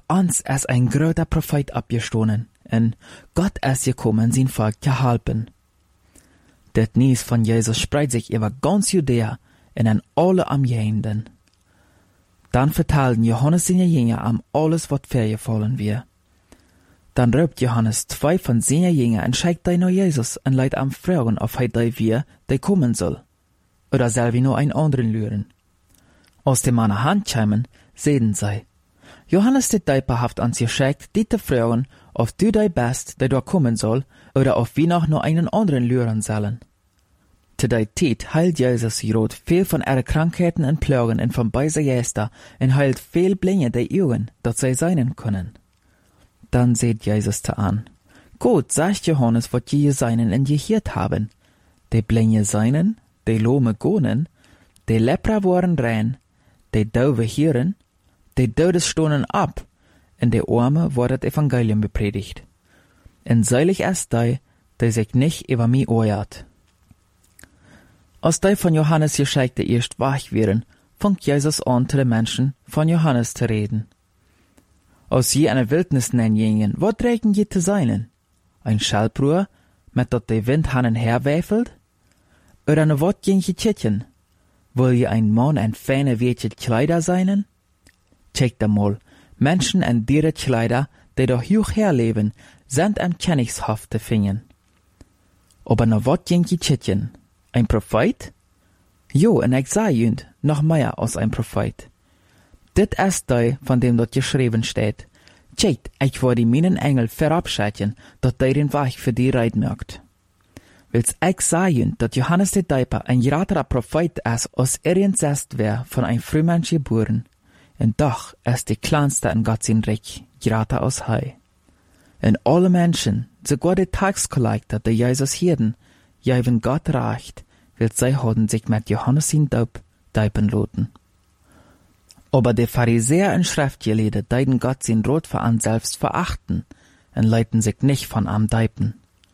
uns ist ein großer Prophet abgestoßen, und Gott ist gekommen, sein Volk zu helfen. Das Nies von Jesus spreidet sich über ganz Judäa und an alle Umgehenden. Dann vertelten Johannes seine Jünger alles, was vorgefallen wir. Dann ruft Johannes 2 von seinen Jüngern und schickt die nach Jesus und leitet am fragen, ob der kommen soll. Oder soll wir nur einen anderen lüren? Aus dem Mann Hand kommen, sehen sie. Johannes der Täufer hat uns geschickt, die zu fragen, ob du der bist, der da kommen soll, oder ob wir noch nur einen anderen lüren sollen. Zu der Zeit heilt Jesus Herod viel von ihren Krankheiten und Plagen und von bösen Geister und heilt viel Blinde die Augen, dass sie sehen können. Dann seht Jesus zu an. Gut, sagt Johannes, was je seinen und gehört haben. Die Blinde seinen, die Lahme gehen, die Lepra waren rein, die Dove hören, die Todes stonden ab, und die Arme wurde das Evangelium bepredigt. Und selig ist die sich nicht über mich ärgert. Als die von Johannes Geschichte erst wach wären, fängt Jesus an, zu den Menschen von Johannes zu reden. Als je eine Wildnis gingen, was trägen je zu seinen? Ein Schallbruhr, mit dat der Wind hin und her weifelt? Oder ne wat ging je tschitchen? Will je ein Mann en feine weetje Kleider seinen? Check mal, Menschen en diere Kleider, die doch hoch herleben, sind am Königshof zu finden. Aber ne wat ging je tschitchen? Ein Prophet? Jo, en ich sag jünd, noch mehr als ein Prophet. Dit ist die, von dem dort geschrieben steht. Tscheit, ich war die meinen Engel verabschieden, dat die den Weg für die reiten mögt. Willst ich sagen, dat Johannes der Täufer ein größerer Prophet ist, als irgend wär von ein Frühmensch geboren. Und doch ist die kleinste in Gott sein Reich größer als Hei. Und alle Menschen, sogar die Taxkollektor, die Jesus hielten, geben Gott recht, weil sie haben sich mit Johannes in Taub taufen lassen. Aber die Pharisäer und Schriftgelehrten deuten Gott sein Rot für an selbst verachten und leiten sich nicht von am taufen.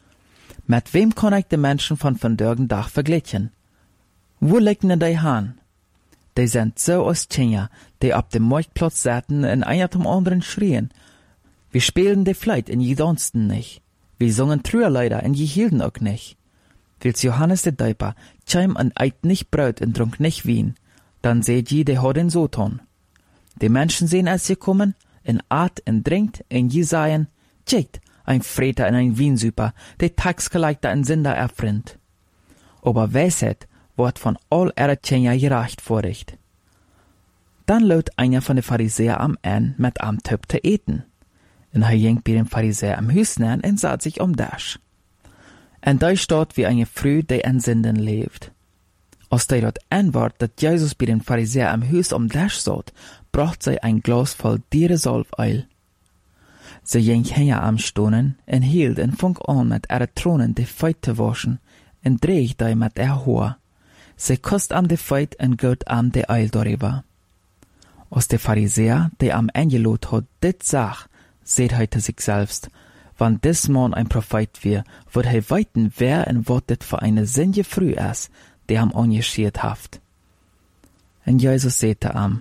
Mit wem kann ich die Menschen von vandaag Tag vergleichen? Wo liegen die Hahn? Die sind so aus China, die auf dem Marktplatz saßen und einer zum anderen schrien. Wir spielen die Fleit und je tanzten nicht. Wir singen Trüerleider und je hielten auch nicht. Wils Johannes der Täufer käm und eit nicht Brot und trunk nicht Wein, dann seht je, die hat den so tun. Die Menschen sehen, als sie kommen, in Art und trinkt, und je sagen, tschickt, ein Freter und ein Wiensuper, der Taxkollektor und Sünder erfreund. Aber Weisheit wird von all ihrer Tjenja gerecht vorricht. Dann laut einer von den Pharisäern am Ende mit am Töp zu eten. Und er ging bei den Pharisäern am Haus nähen und sah sich Dasch. Und da steht wie eine Frau, die an Sünden lebt. Als die dort antwortet, dass Jesus bei den Pharisäern am Haus Dasch saß, bracht sie ein Glas voll Dieresalbeil. Sie ging her am Stonen und hielt und fang an mit ihren Thronen die Feut zu waschen und dreht die mit ihr Haar. Sie kosst am die Feut und geht am die Eil darüber. Als der Pharisäer, der am eingelot hat, dit sag, seht er zu sich selbst, wann des Mann ein Prophet wär, wird er weiten, wer und wat dit für eine Sünde früh ist, der am angeschiert haft. Und Jesus sagte am,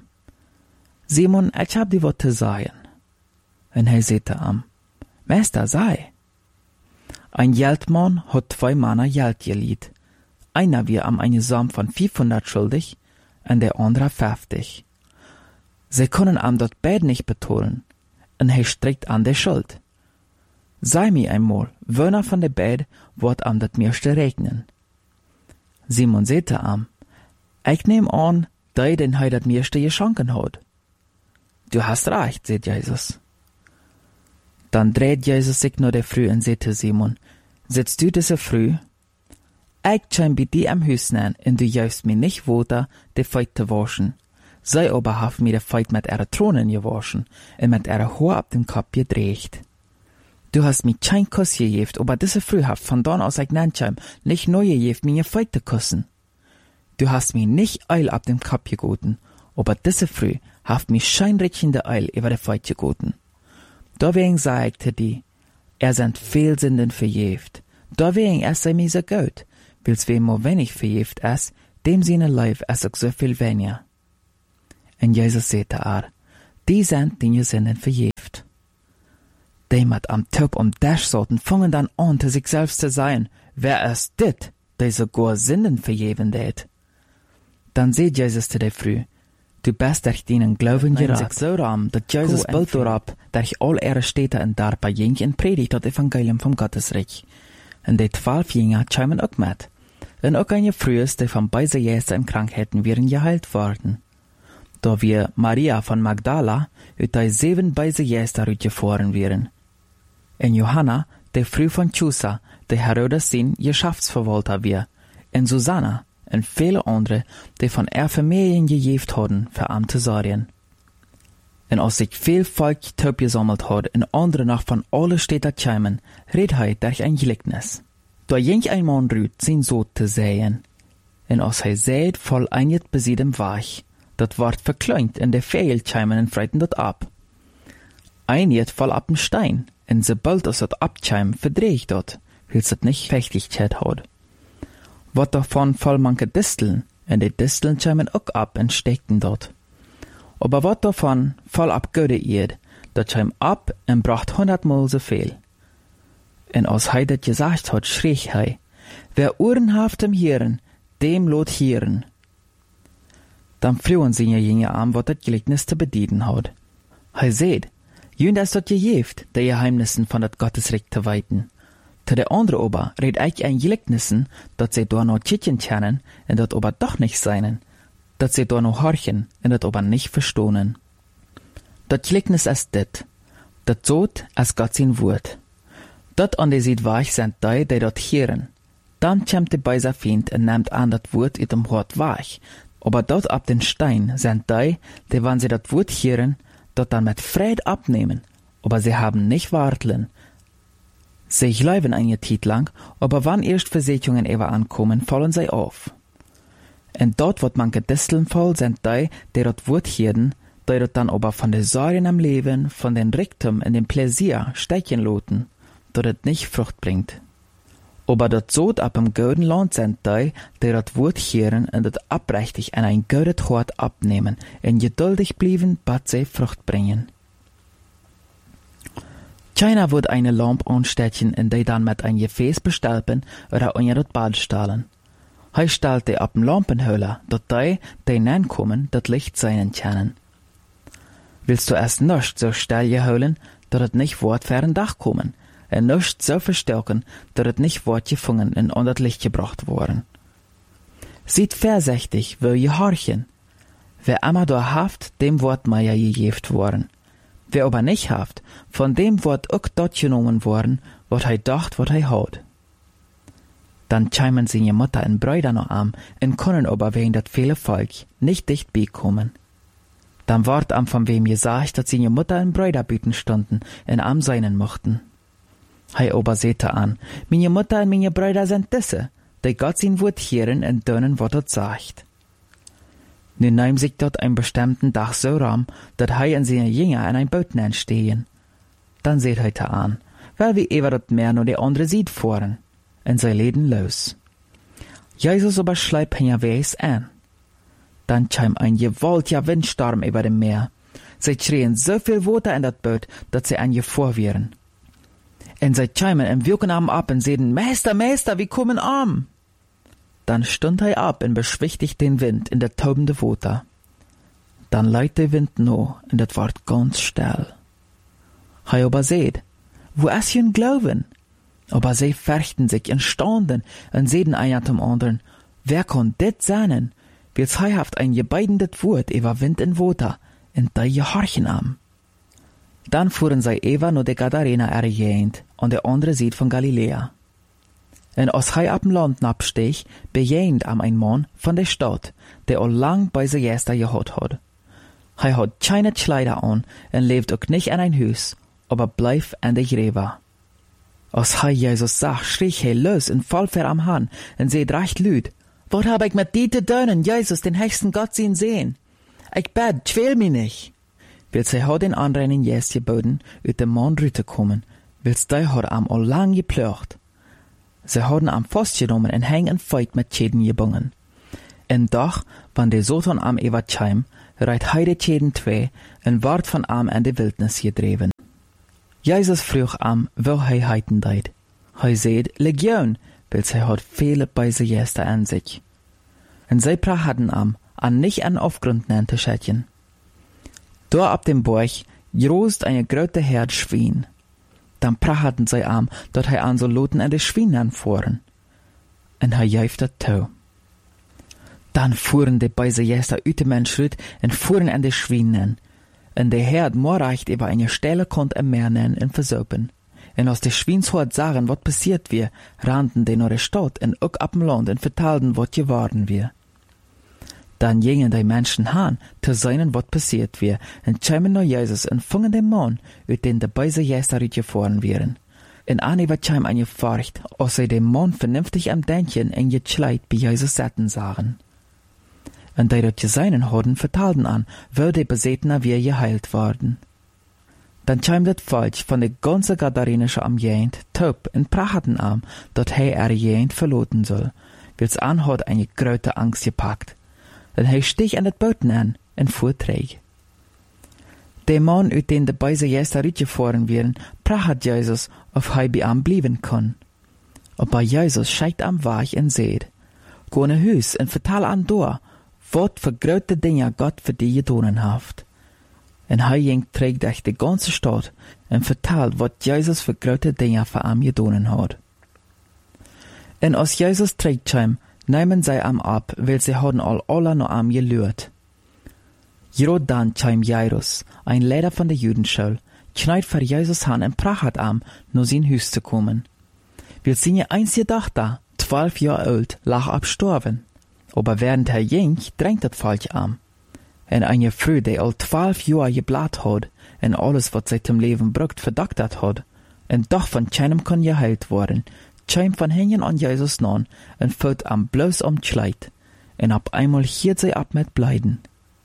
Simon, ich hab dir wat zu sagen. Und er sagte am, Meister, sei. Ein Geldmann hat 2 Männer Geld geliehen. Einer wir am eine Sum von 500 schuldig, und der andere 50. Sie können am dort beide nicht bezahlen, und er streckt an der Schuld. Sei mir einmal, wer von der beiden wird am das meiste regnen? Simon sagte am, ich nehm an, der den er das meiste geschenkt hat. Du hast recht, sagt Jesus. Dann dreht Jesus sich nur der Früh und sagte Simon, sitzt du diese Früh? Ich käm bei dir am Haus nein, und du gibst mir nicht Wasser, die Feut zu waschen. Sei aber hat mir die Feut mit ihrer Thronen gewaschen und mit ihrer Haar ab dem Kopf gedreht. Du hast mir kein Kuss gegeben, aber diese Früh haft von dann aus ich nancham nicht neu gegeben, mir Feut zu kussen. Du hast mir nicht Eil ab dem Kopf gegoten, aber diese Früh haft mir scheinriechende Eil über die Feut gegoten. Deswegen sagte die, sind viel Sünden verjäft. Deswegen ist mir so gut, weil's wem nur wenig verjäft ist, dem seine Leib ist auch so viel weniger. Und Jesus sagte die sind die Sinnen verjeft. Die mit am Top und Dash sollten, fangen dann an, zu sich selbst zu sein. Wer ist dit, die sogar Sinnen verjeven det? Dann seht Jesus zu der Früh, du bist durch deinen Glauben geraten. So ram, dass Jesus bald dorab, durch all ihre Städte und Darpa ging und predigt das Evangelium vom Gottesreich. Und die 12 Jünger chimen auch mit. Und auch eine Frühes, die von beiden Jästen und Krankheiten wären geheilt worden. Da wir Maria von Magdala, ut die 7 beiden Jästen rütgefahren wären. Und Johanna, die Früh von Chusa, die Herodes sin Geschäftsverwalter wir. Und Susanna, und viele andere, die von Familien gejeft hadden, für am zu sorgen. Und als sich viel Volk taub gesammelt hat, und andere noch von alle Städten kämen, red hij durch ein Gleichnis. Da ging ein Mann rüt, sein Sohn zu sehen. Und als hij seht, voll einjet besiedem Weich, dat ward verkleint, und der Vögel kämen und freiten dort ab. Einjet voll ab dem Stein, und sobald es dort abkäm, verdreht dort, weil es dort nicht Fechtigkeit hat. Wat davon voll manche Disteln, und die Disteln kämen auch ab und steckten dort. Aber wat davon voll ab Göde Erd, dat käm ab und bracht 100-mal so viel. Und als hij dat gesagt hat, schrie hij, wer Ohren haft im Hören, dem lot hören. Dann flohen sie Jünger an, wat dat Gleichnis zu bedienen hat. Hij seht, jünd ist dat gejeft, die Geheimnissen von dat Gottesreich zu weiten. Zu der andere aber red ich ein Gleichnissen, dat sie da noch tschitchen kennen, und dat aber doch nicht seinen, dat sie da noch horchen, und dat aber nicht verstohnen. Dat Gleichnis ist dit, dat Sod als Gott sein Wort. Dat an die Seed weich sind die dat hören. Dann kämmt die beiser Feind und nimmt an dat Wort ut dem Hort weich. Aber dort ab den Stein sind die wenn sie dat Wort hören, dat dann mit Fried abnehmen, aber sie haben nicht warteln. Sie glauben eine Zeit lang, aber wann erst Versicherungen ever ankommen, fallen sie auf. Und dort, wo manche Disteln voll sind die dat Wort hören, die dort dann aber von den Sorgen am Leben, von den Reichtum und dem Pläsier stechen loten, dat es nicht Frucht bringt. Aber dat Sod ab im gouden Land sind die dat Wort hören und dat abrechtig an ein goudet Hort abnehmen und geduldig blieben, bat sie Frucht bringen. Keiner wird eine Lampe anstechen und die dann mit ein Gefäß bestalpen oder unter das Bad stahlen. Hij stellt die ab dem Lampenhöhler, dat die nankommen, dat Licht seinen können. Willst du erst nicht so stell geholen, dat het nicht wort für ein Dach kommen, und nicht so verstärken, dat het nicht wort gefangen und an das Licht gebracht worden. Sieht vorsichtig, wo je horchen. Wer immer da haft, dem Wort Meier gegeft worden. Wer aber nicht haft, von dem Wort auch dort genommen worden, wat hij dacht, wat hij haut. Dann chimen seine Mutter und Brüder noch an und können aber wegen dat viele Volk nicht dicht beikommen. Dann ward am von wem gesagt, dass seine Mutter und Brüder bieten stunden und am seinen mochten. Hij aber sehte an, meine Mutter und meine Brüder sind diese, die Gott sein Wort hören und dönen, wat dort sagt. Nun nahm sich dort einen bestimmten Tag so ram, dat hij und seine Jünger an ein Boot stehen. Dann seht hij an, weil wie ever dat Meer nur die andere sieht fahren, und sie leden los. Jesus aber schleibt ihn Weis an. Dann kam ein gewaltiger Windsturm über dem Meer. Sie schrien so viel Wasser in dat Boot, dat sie an je vor wären. Und sie kamen und wirken am ab und sehen, Meister, Meister, wir kommen am. Dann stund hij ab und beschwichtigt den Wind in der taubende Wasser. Dann leidt der Wind no und dat ward ganz still. Hij aber seht, wo ist jün Glauben? Aber sie fürchten sich und staunen und sehen einer zum anderen, wer kann dit sein? Wird's heihaft ein gebeidendet Wort über Wind und Wasser, und da gehorchen am. Dann fuhren sie Eva nur der Gadarena ergehend und der andere Seed von Galiläa. Und als hij ab dem Land absteg, bejehend am ein Mann von der Stadt, der all lang bei se Gäste gehad hat. Hij hat keine Kleider an und lebt auch nicht in ein Haus, aber bleib an der Gräber. Als hij Jesus sah, schrie hij los und voll ver am Hahn und seht recht lüd. Wat hab ich mit die te dönen, Jesus, den höchsten Gott zien sehen? Ich bet, quäl mich nicht. Willst hij hat den anderen Jes geboten, uit dem Mann rüte kommen, willst die hat am all lang geplöcht. Sie hadden am festgenommen und hängen feit mit Schäden gebungen. Und doch, wann der Soton am Ewert kam, reit heide jeden twee en ward van am in de wildnis gedreven. Jezus vroeg am, wil hij heiten deed. Hij zeid, Legion, weil zij had viele beise Gäste an sich. En zij prachten am, an nicht an Aufgrund te schätzen. Dort ab dem Borch großt eine grote Herd Schwein. Dann prachten zij am, dat hij an so loten an de Schweinen fuhren. En hij jäft dat toe. Dann fuhren de beise Gäste uit de Menschrit en fuhren an de Schweinen. En de Herd moorreicht über eine Stelle kont em Meer nennen en versopen. En als de Schweinshort sagen, wat passiert wir, rannten de naar de Stadt en ook ab dem Land en vertelden wat geworden wir. Dann gingen die Menschen han, te seinen wat passiert wir, en kämen naar Jesus en vungen den Mann, uit den de beise Gäste uitgefahren wären. En Anne wat käm eine Furcht, als sie den Mann vernünftig am Denken en gekleid bei Jesus setzen sahen. En die dat gesehen hadden, vertelden an, wo die Besetner wir geheilt worden. Dann käm dat Volk von de ganze Gadarenische Amjent taub en prachten am, dat hij Jent verloten soll, wils an had eine grote Angst gepackt. En hij stich an het Boot an en fuhr träg. De man uit den de beise Gäste uitgefahren wären, pracht Jesus, of hij bij am blieben kon. Aber Jesus scheikt am Wach en seht, go in huis en vertel an door, wat voor grote dingen Gott für die gedonen haft. En hij ging träg durch de ganze Stadt en vertelt wat Jesus für grote dingen für am gedonen had. En als Jesus träg kwam, nemen zij am ab, weil sie hadden al alle no am gelürt. Gerade dann kwam Jairus, ein Lehrer von der Judenschule, kneit für Jesus an en pracht am, no sein Huis zu kommen. Weil seine einzige Tochter, 12 Jahre alt, lag abstorben. Aber während er ging, drängt das Volk am. En eine Frau, die al 12 Jahre geblat had, en alles wat zij zum Leben brucht verdoktert had, en doch von keinem kon geheilt worden, kwam von hängen an Jesus nan, en voet am bloos omkleid, en op einmal hielt zij ab met blijden.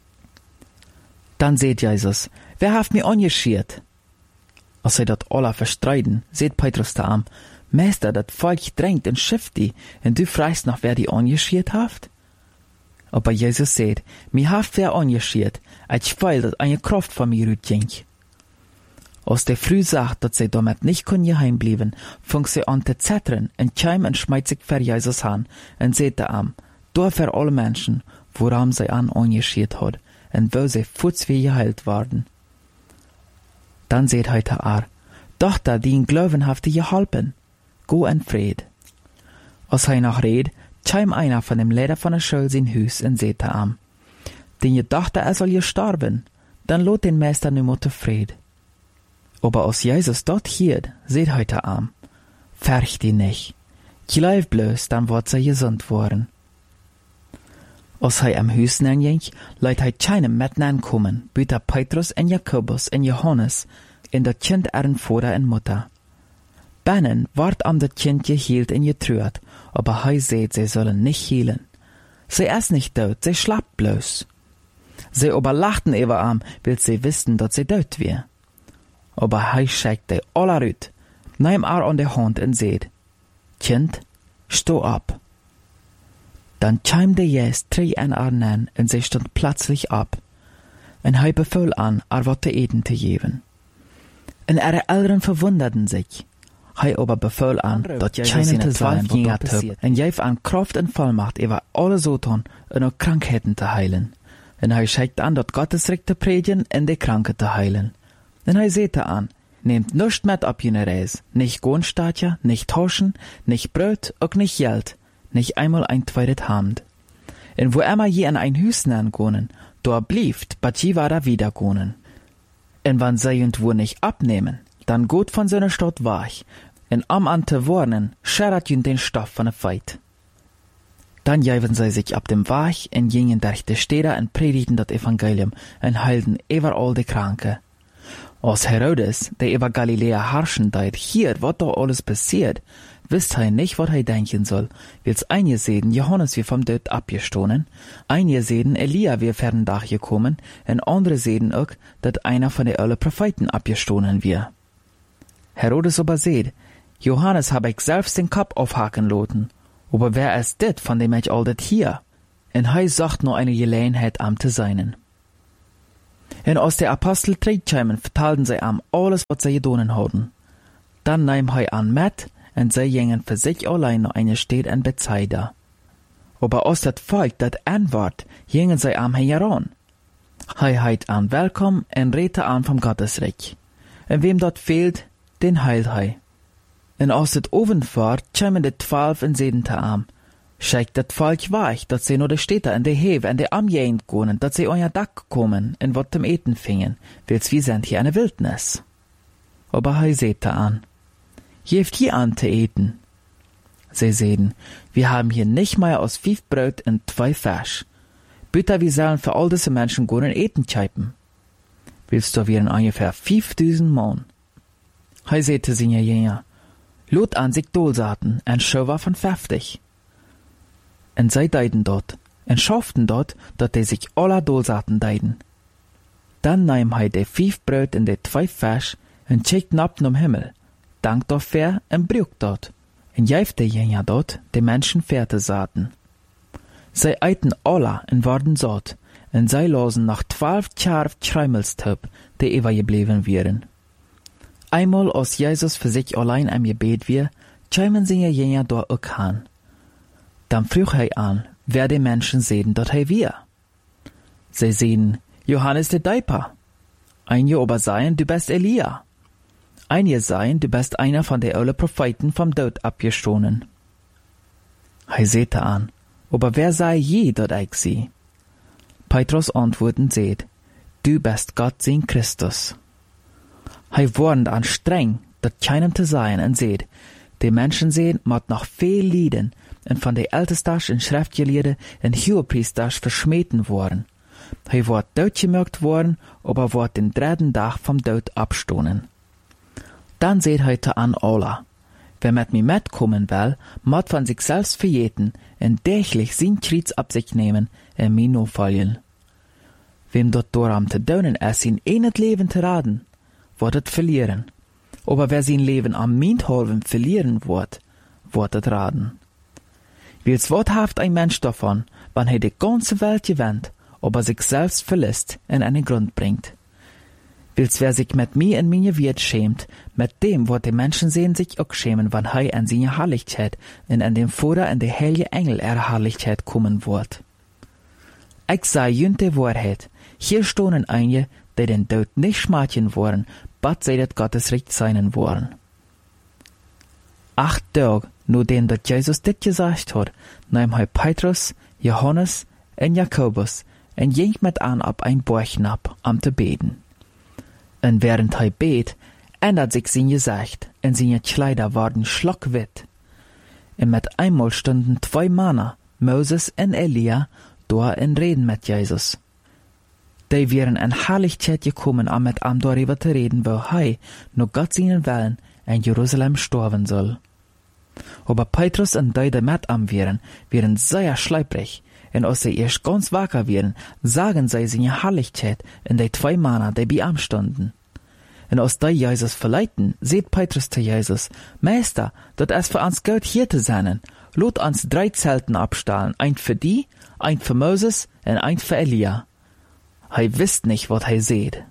Dann seht Jesus, wer haft mir angeschiert? Als zij dat alle verstreiten, seht Petrus da am, Meister, dat Volk drängt en schift die, en du fragst noch, wer die angeschiert haft? Aber Jesus seht, mir haft wer angeschiert, als weil dat eine Kraft von mir uitging. Als der früh sagt, dat sie damit nicht kon geheim blieben, fang sie an te zettern en käm en schmeit sich für Jesus an, en seht am, door für alle Menschen, woran sie an angeschiert hat, en wo sie futzwie geheilt waren. Dann seht heute Tochter, die in Glauben haft die geholpen, go en Fried. Als hij noch red, käm einer von dem Lehrer von der Schule sein Hus en seht am. Den je dachte, soll gestorben, dann lot den Meister nimmer tevreden. Aber als Jesus dort hielt, seht heute am, färcht die nicht. Glaub bloß, dann wird sie gesund worden. Als hij am Hus ging, leit hij keinem met kommen, büter Petrus en Jakobus en Johannes, en dat Kind eren Vater en Mutter. Binnen ward am dat Kind gehielt en getreut, aber hij seht, sie sollen nicht hielen. Sie ist nicht tot, sie schlapt bloß. Sie aber lachten über am, weil sie wisten, dat sie tot wär. Aber hij schickt alle uit, neem an de Hand en seht, Kind, sto ab. Dann käm de Jes drei en an en sie stond plötzlich ab. En hij befahl an, wat te eten te geven. En ihre Eltern verwunderten sich. Hij aber befahl an, dat keinen te sein, wat dat passiert. En geef an Kraft en Vollmacht über alle Satan en ook Krankheiten te heilen. En hij schickt an, dat Gottes Recht te predigen en de Kranken te heilen. En hij zette an, nehmt nichts mit ab jene Reis, nicht Gohnstatja, nicht Taschen, nicht Brot, ook nicht Geld, nicht einmal ein zweites Hand. En wo immer je an ein Hüsten angonen, da blieft, bat je war da wieder gonen. En wann sie und wo nicht abnehmen, dann gut von seiner Stadt wach, en am an te warnen, scherrat jün den Stoff von der Feit. Dann jäven sie sich ab dem Wach en gingen durch die Städte en predigten das Evangelium en heilten überall die Kranke. Als Herodes, der über Galiläa herrschen deit, hier, wat da alles passiert, wisst hij nicht, wat hij denken soll, wils einige sehen Johannes wie vom Tod abgestohlen, einige sehen Elia wie fern Dach gekommen, en andere sehen ook, dat einer von de alle Propheten abgestohlen wir. Herodes aber seht, Johannes hab ich selbst den Kopf aufhaken loten, aber wer ist dit, von dem ich all dat hier? En hij sagt nur eine Gelegenheit am te seinen. En als de Apostel terugkwamen, vertelden zij hem alles wat zij gedaan hadden. Dan nam hij aan met, en zij gingen voor zich alleen naar een stad in Bethsaida. Aber als dat volk dat antwoord, gingen zij aan hem heran. Hij heet aan welkom en redde aan van Gottesreich. En wem dat fehlt, den heilt hij. En als het ovend wordt, kwamen de 12 en zeiden te hem, schickt dat volk weg, dat zij naar de steden en de heven en de amjeen konen, dat zij aan je dak komen en wat te eten vingen, wils wir sind hier in de wildnis. Aber hij zei te aan, geeft hier aan te eten. Zij zeiden, wir haben hier nicht mehr als 5 Brot en 2 Fisch. Bitte wir sollen für all diese Menschen gehen und eten keipen. Willst du wären ungefähr 5000 Mann. Hij zei te zijn jünger, lot an sich dolzaten en schau war von 50. En zij deiden dort, en schafften dort, dat die sich alle dolzaten deiden. Dan nahm hij de 5 Brot en de 2 Fisch en checkten op naar Himmel, dank dafür en bruk dort. En jijfte jünger dort, de Menschen Pferde zaten. Zij eiten alle en worden zat, en zij losen noch 12 Charf Schreimelstub, die übergeblieben wären. Einmal als Jesus für sich allein am Gebet wir, kämen sie jünger dort auch an. Dann frug hij an, wer die Menschen sehen, dort hij wir. Sie sehen, Johannes der Däuper. Einige aber seien, du bist Elia. Einige seien, du bist einer von den alle Propheten vom Tod abgestoßen. Hij sehte an, aber wer sei je, dort ich sie? Petrus antworten seht, du bist Gott sein Christus. Hij warnt an streng, dat keinem te sein, en seht, die Menschen sehen, mat noch viel Lieden, en von de Ältesters en Schriftgelehrten en Hohepriesters verschmeten worden. Hij wordt doodgemerkt worden, aber wordt den 3. Dag vom Dood abstonen. Dan seht hij te an alle, wer mit mir mitkommen will, mat von sich selbst verjeten en täglich sein Kreuz ab sich nehmen en mir no folgen. Wem dort doram te doen is, in het Leben te raden, wordt het verlieren. Aber wer sein Leben am Minthalven verlieren wordt het raden. Wils wat ein Mensch davon, wann hij die ganze Welt gewinnt, aber sich selbst verlässt en einen Grund bringt. Wils wer sich mit mir en meine Wert schämt, mit dem wird die Menschen sehen sich auch schämen, wann hij an seine Herrlichkeit en an dem Vater en de heilige Engel er Herrlichkeit kommen wird. Ich sei jünt die Wahrheit, hier stonen einige, die den Tod nicht schmatchen wollen, bat sie dat Gottes Recht sein wollen. 8 Tage, nachdem dat Jesus dit gesagt hat, nahm hij Petrus, Johannes en Jakobus en ging mit an ab ein Borchnab, am te beten. En während hij bet, ändert sich sein Gesicht, en seine Kleider worden schlockwit. En mit einmal stunden 2 Männer, Moses en Elia, da in Reden mit Jesus. Die wären in Herrlichkeit gekommen, um mit ihm darüber zu reden, wo hij, nur Gott seinen Willen, in Jerusalem sterben soll. Aber Petrus und die mit ihm wären sehr schleiprig, und als sie erst ganz wacker wären, sagen sie seine Herrlichkeit in die 2 Männer, die bei ihm stunden. Und als die Jesus verleiten, seht Petrus zu Jesus, Meister, dat es für uns gut hier zu sein, lot uns 3 Zelten abstahlen, ein für die, ein für Moses und ein für Elia. Hij wisst nicht, wat hij seht.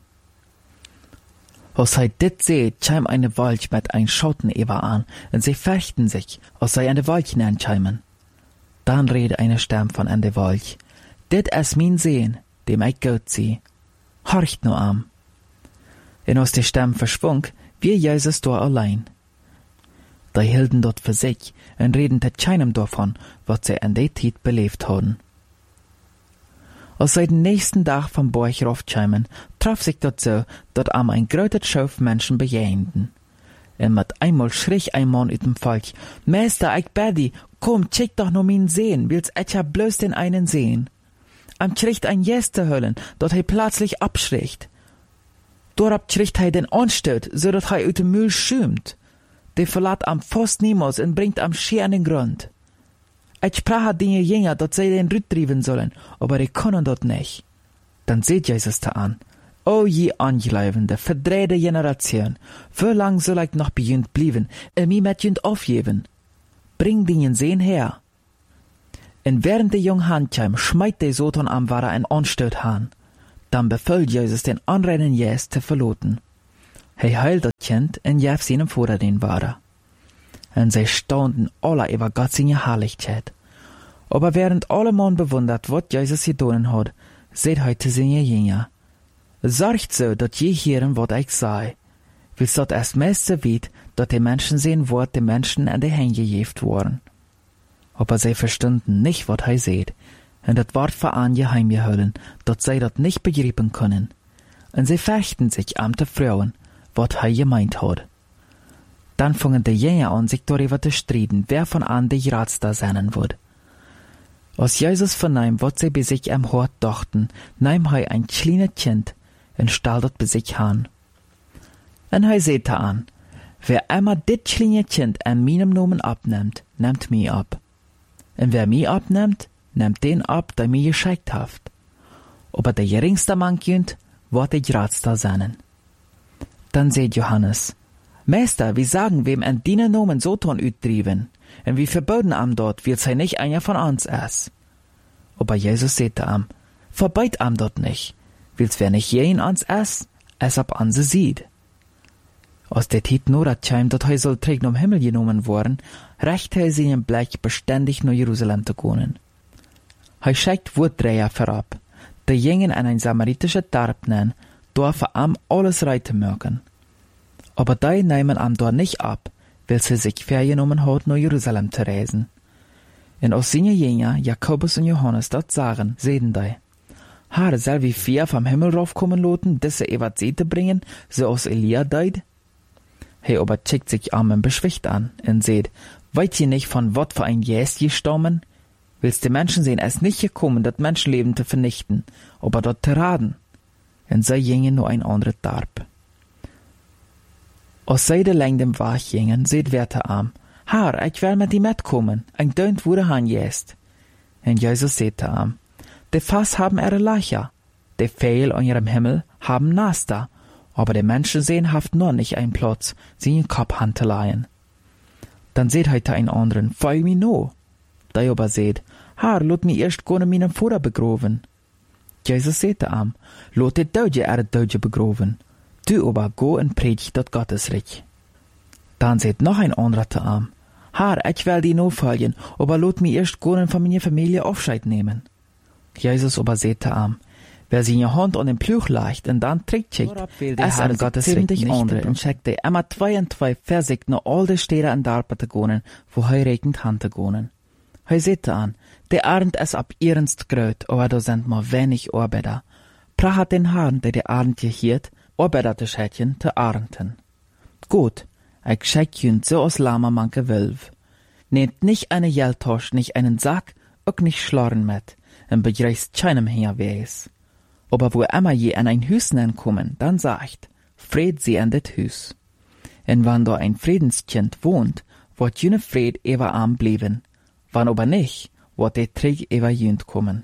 Als hij dit seht, kam eine Wolk mit ein Schatten über an, und sie fürchten sich, als sie an de Wolk hineinkämen. Dann redet eine Stimme von an de Wolk. Dit is mein Sehen, dem ich gut sie. Horcht nur am. Und als die Stimme verschwunk, wir Jesus da allein. Die hielten dort für sich und reden mit keinem davon, was sie an der Zeit belebt haben. Als sie den nächsten Tag vom Borch raufkämen, traf sich dort so, dat am ein gröter Schauf Menschen bejähenden. Und mit einmal schrie ein Mann ut dem Volk, Meister, ich bedi, komm, check doch nur min Sehen, willst ich ja bloß den einen sehen. Am kriegt ein Jäste höllen, dat hij plötzlich abschricht. Dorab kriegt hij den Anstöt, so dat hij ut dem Müll schümt. De verlaat am fast niemals und bringt am schier an den Grund. Ich sprach den Jünger, dat sie den Rüt trieben sollen, aber die können dort nicht. Dann seht Jesus da an. O je Angeleibende, verdrehte Generation, wie lang soll ich noch bei jünd blieben, mi mit jünd aufgeben? Bring den Sehen her. Und während der Jung Hand kam, schmeit der Soton am Wara ein Anstöt han. Dann befiehlt Jesus den onreinen Jes te verloten. Hij heilt dat kind en gaf seinem Vater den Vader. En zij staunden alle über Gott seine Herrlichkeit. Aber während alle Mann bewundert, wat Jesus getan hat, seht hij te seine Jünger: Zorgt so, dat je hören, wat ich sei. Wils dat erst meiste weet, dat die Menschen sehen, wat die Menschen an die Hände gejeft worden. Aber sie verstanden nicht, wat hij seht, en dat ward vor an geheim gehalten, dat zij dat nicht begreifen können. En sie fechten sich am te Frauen, wat hij gemeint hat. Dann fingen die Jünger an, sich darüber zu streiten, wer von an die Ratster sein wird. Als Jesus vernahm, wat sie bei sich am Hort dachten, nahm hij ein kleines Kind und stellt das bei sich an. En hij sagte an: Wer einmal dit kleine Kind an meinem Namen abnimmt, nimmt mich ab. Und wer mich abnimmt, nimmt den ab, der mich geschickt hat. Aber der geringste Mann könnt, wird der Ratster sein. Dann sagt Johannes: Meister, wie sagen wem an deinen Namen Satan uttrieben, und wie verboten am dort, wird sei nicht einer von uns es. Aber Jesus sagte am: Verbeit am dort nicht, wils wer nicht jeden ans es ab an sie sieht. Aus der Tit nur dat Scheim, dat hij soll trägt um Himmel genommen worden, recht hij seinen Blick beständig nach Jerusalem zu gehen. Hij schickt Wurtdreher vorab, die Jungen an ein samaritische Dorf nennen, dürfen am alles reiten mögen. Aber die nehmen am dort nicht ab, weil sie sich vorgenommen hat, nach Jerusalem zu reisen. Und aus seinen Jünger, Jakobus und Johannes, dat sagen, sehen die: Herr, soll wie vier vom Himmel raufkommen loten, diese Ewart Seete bringen, so aus Elia deut? Hij aber checkt sich am und beschwicht an und seht: Weit ihr nicht von wat für ein Jes je stammen? Willst die Menschen sehen, es nicht gekommen, das Menschenleben zu vernichten, aber dort zu raden? Und sie gingen nur ein anderes Darb. Als sie de lang dem Weg gingen, seht Werte am: Herr, ich will mit die mitkommen, ein deunt wurde han jest. Und Jesus sagte am: Die Fass haben ihre Leicher, die Pfeil an ihrem Himmel haben Naster, aber die Menschen sehen haft noch nicht einen Platz, sie in Kopf han zu leihen. Dann seht heute ein anderen: Folg mi no. Der aber seht: Herr, lot mi erst gone meinem Vater begraven. Jesus sagte am: Lot die Deutsche Deutsche begraven. Du aber go und predigt dat Gottesreich. Dann seht noch ein anderer zu am: Herr, ich will die no folgen, aber lot mi erst gone von meiner Familie Aufscheid nehmen. Jesus aber sagte am: Wer seine Hand an den Pluch legt und dann trägt schickt, es an Gottes dich andere und schickt die immer 2 und 2 versigt nach all die Städte und Dörfer zu gehen, wo er regnet Hand zu gehen. Er sagte an: Der Arend es ab ihrendst gröt, aber da sind mal wenig Arbeiter. Prahat den Herrn, der die Arend gehiert, Arbeiter zu schätchen, zu arenden. Gut, ich schick jünd so aus Lama manke Wölf. Nehmt nicht eine Geldtasche, nicht einen Sack, auch nicht Schlarren mit, und begreist keinem Herweis. Aber wo immer je an ein Hüs kommen, dann sagt: Fried sie an det Hüs. Und wann da ein Friedenskind wohnt, wird jene Fried ewer arm blieben. Wann aber nicht, wird der Träg ewer jünd kommen.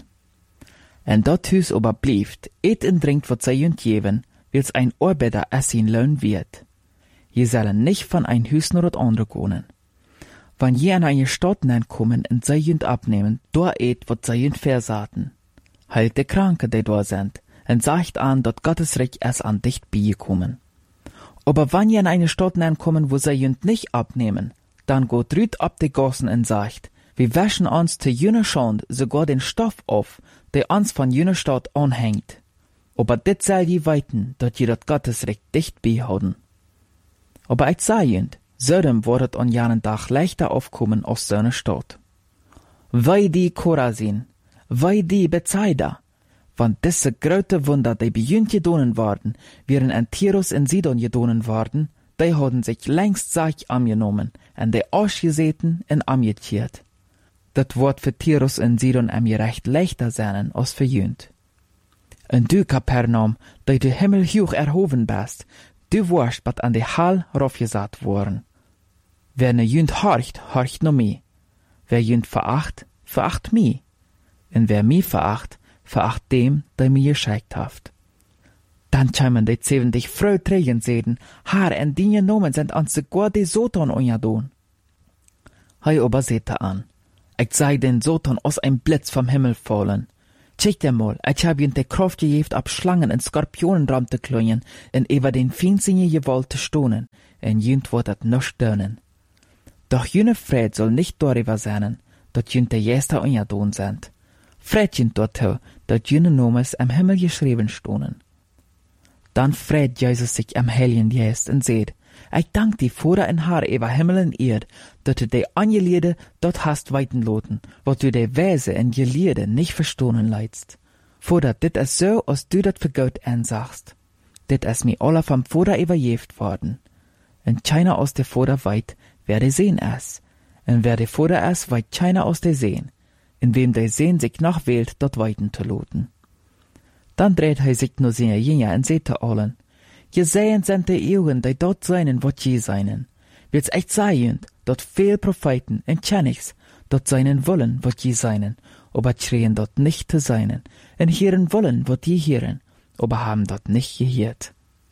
Und dat Hüs aber blieft, et und trinkt wat sei jünd geben, wils ein Arbeiter es ihn lohn wird. Je sollen nicht von ein Hüs nur dat andere gehen. Wann je an eine Stadt kommen und sei jünd abnehmen, da et wat sei jünd versaten. Heilt die Kranke, die da sind, und sagt an, dat Gottes Reich erst an dicht beigekommen. Aber wann je in eine Stadt kommen, wo sie jünd nicht abnehmen, dann geht rüt ab die Gossen und sagt: Wir wäschen uns zu jüner Schand sogar den Stoff auf, der uns von jüner Stadt anhängt. Aber dit soll je weiten, dat je dat Gottes Reich dicht beihouden. Aber ich sag jünd, Sodom wordet an jenen Tag leichter aufkommen aus so einer Stadt. Wei die Chorazin, wei die Bethsaida, wann diese große Wunder, die bei jünd gedonen worden, wären an Tirus und Sidon gedonen worden, die hadden sich längst Sach angenommen, und die ausgeseten und amgetiert. Dat Wort für Tirus und Sidon recht leichter sein als für jünd. Und du, Kapernaum, die du Himmel hoch erhoben bist, du warst bat an die Hall raufgesat worden. Wer ne jünd horcht, horcht no mi. Wer jünd veracht, veracht mi. Und wer mi veracht, veracht dem, der mi geschickt haft. Dann kämen die 70 Frau trägen sehen, Herr, en die Nomen sind ans sogar die Satan unjadon. Hei aber seht an, ich sei den Satan aus ein Blitz vom Himmel fallen. Check mal, ich hab junt de Kraft gegeven ab Schlangen en Skorpionen te kloeien en über den Feinsinge gewollt te stonen, en junt wordt het nisch dönen. Doch jene Fred soll nicht darüber sein, dat junt de Jester ongedaan sind. Fred junt dorthin, dat jene Nomes am Himmel geschrieben stonen. Dann freut Jesus sich am Heiligen Geist und sagt, ich dank die Vater en Haar über Himmel en Erd, dat du de Angeliede dort hast weiten loten, wat du de Weise en Gelierde nicht verstonen leidst. Vater, dit is so, als du dat für Gott ansagst. Dit is mir alle vom Vater überjeft worden. En keiner aus der Vater weit, wer de sehen es. En wer de Vater es, weit keiner aus der sehen. In wem de sehen sich noch wählt, dort weiten zu loten. Dann dreht sich nur seine Jünger und sagt zu allen, je sehen sind die Augen, die dort seinen, wat je seinen. Wills echt sagen, dort viel Propheten und Königs, dort seinen wollen, wat je seinen, aber schreien dort nicht zu seinen, und hören wollen, wat je hören, aber haben dort nicht gehört.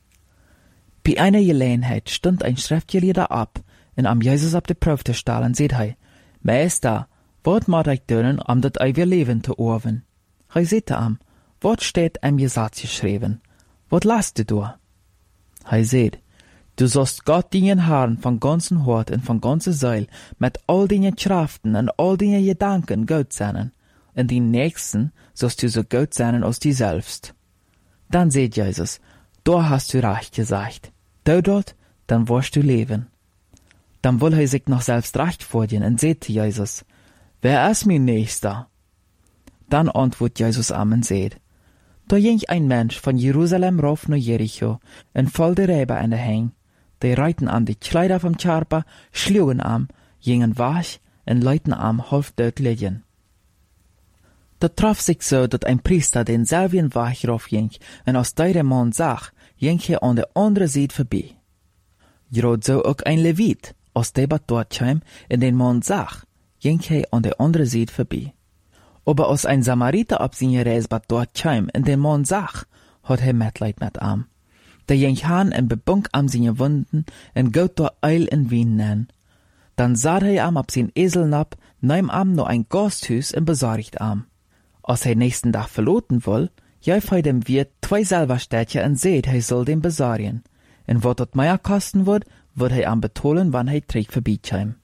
Bei einer Gelegenheit stund ein Schriftgelehrter ab, und am Jesus ab die Prof zu stellen, sagt er, Meister, wat mag ich tun, dat ich wir leben zu orven? Er sagte am, wat steht am Gesetz geschrieben? Wat lasst du da? Er sagt, du sollst Gott deinen Herrn von ganzem Hort und von ganzer Seele mit all deinen Kraften und all deinen Gedanken gut sein, und den Nächsten sollst du so gut sein als dir selbst. Dann sagt Jesus, da hast du recht gesagt. Du dort, dann wirst du leben. Dann will er sich noch selbst recht vordienen und sagt zu Jesus, wer ist mein Nächster? Dann antwortet Jesus am und sagt, da ging ein Mensch von Jerusalem rauf nach Jericho und voll der Räber an der Heng. Die reiten an die Kleider vom Charper, schlugen am, gingen wach und leuten am halb dort liegen. Da traf sich so, dass ein Priester den selben Wach raufging und aus der Mann sah, ging er an der anderen Seite vorbei. Gerade so auch ein Levit, aus der dort kam und den Mann sah, ging er an der anderen Seite vorbei. Aber als ein Samariter ab seiner Reise dort kam und den Mann sah, hat er Mitleid mit ihm. Der ging han en bebunk am seine Wunden en gout dort Eil en Wien nen. Dann sah er am ab sein Esel nab, nahm am no ein Gasthus en besorgt am. Als er nächsten Tag verloten woll, jäuf er dem Wirt 2 Silberstädtchen en seht, er soll den besorgen. En wat dat mehr kosten wird er am betolen, wann er trägt vorbeikäm.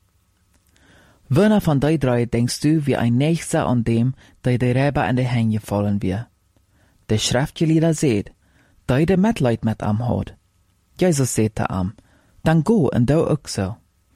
Wanner von die 3 denkst du wie ein Nächster an dem, der die Räber an die Hänge fallen wir? Der Schriftgelehrter seht, da de Mitleid mit am hat. Jesus sagte am, dann go und du auch so.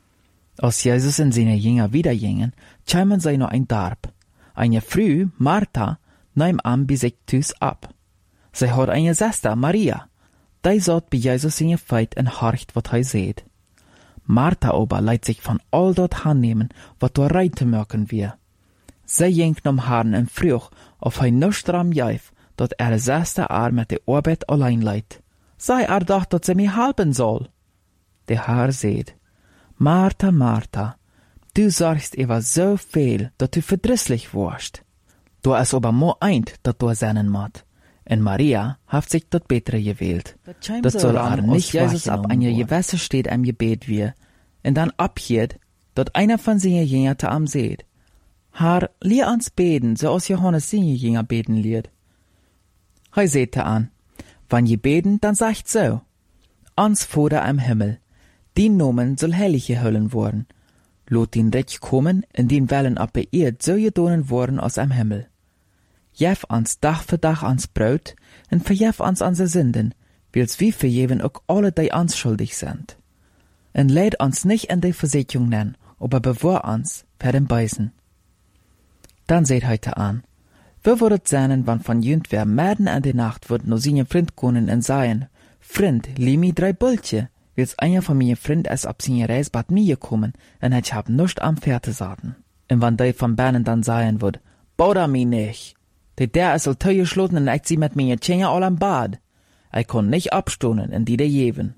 Als Jesus und seine Jünger wieder gingen, kamen sie noch ein Dorf. Eine Frau, Martha, nahm am bei sich Tus ab. Sie hat eine Schwester, Maria. Die satt bei Jesus in ihr Feit und horcht, was er seht. Martha aber leiht sich von all dort annehmen, was du reite mögen wir. Sie ging nom Herrn und frug, auf ein nüchtern Jäuf, dat er Schwester mit der Arbeit allein leidt. Sei doch, dat sie mir helfen soll. Der Herr sagt, Martha, Martha, du sorgst über so viel, dat du verdrisslich wirst. Du ist aber mo eint, dat du seinen mat. Und Maria hat sich dat Bessere gewählt. Das soll er nicht Jesus ab einer Gewässer steht am Gebet wir, und dann abhielt, dat einer von seinen Jüngern zu am seht. Herr, lehr uns beten, so als Johannes seine Jünger beten lehrt. Er sagte an, wann je beten, dann sagt so, ans Vater am Himmel, din Nomen soll heilig gehüllen worden, lot din Reich kommen, in din Wellen ab der Erd so gedonen worden aus am Himmel. Jef ans Tag für Tag ans Brot, und verjef ans unsere Sünden, wils wie verjeven auch alle, die ans schuldig sind. Und leid uns nicht in die Versicherung nennen, aber bewahr uns per dem Beißen. Dann seht heute an, wo würdet sein, wann von jünd wer mitten an der Nacht wird no seine Freund kommen und sagen, Freund, lieh mi 3 Bulche, wils einer von mir Freund es ab seine Reis bad mir gekommen, und ich hab nischt am Pferde saten. Und wann die von Bernen dann sagen wird, bauda mi nicht, der ist al teuer schloten und ich sie mit mir Tschänger all am Bad. Ich kann nicht abstonen in die der jeven.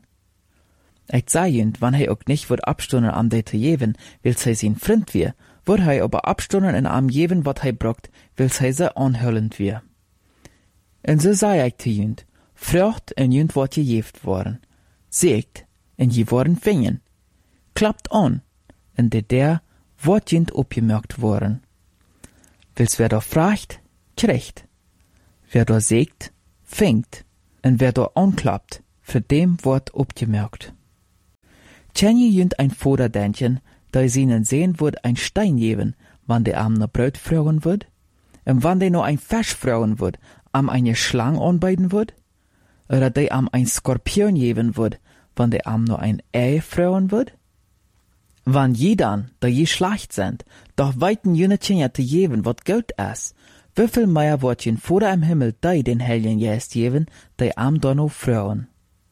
Ich sah jünd, wann auch nicht wird abstonen am der zu jeven, wils sein Freund wir, wird aber abstonen in am jeven, wat brockt, wils se anhöllend wir. Und so sei ich zu jünd, frucht und jünd wird gejeft worden. Seht, und je worden fingen. Klappt an, und der wird jünd abgemerkt worden. Wils wer da fragt, kriegt, Wer da sägt, fängt, en wer da anklappt, für dem wird abgemerkt. Tjen je jünd ein Vorderdenken, da sie ihnen sehen wird ein Stein geben, wann der am noch Brot fragen wird, und wann der noch ein Fisch fragen wird, am eine Schlange anbeiden wird, oder der am ein Skorpion geben wird, wann der am noch ein Ei fragen wird? Wann je dann, da je schlecht sind, doch weiten jene Tjenja zu geben, wat gut ist, wieviel mehr wird jen vor im Himmel die den Heiligen Geist geben, die am da noch fragen?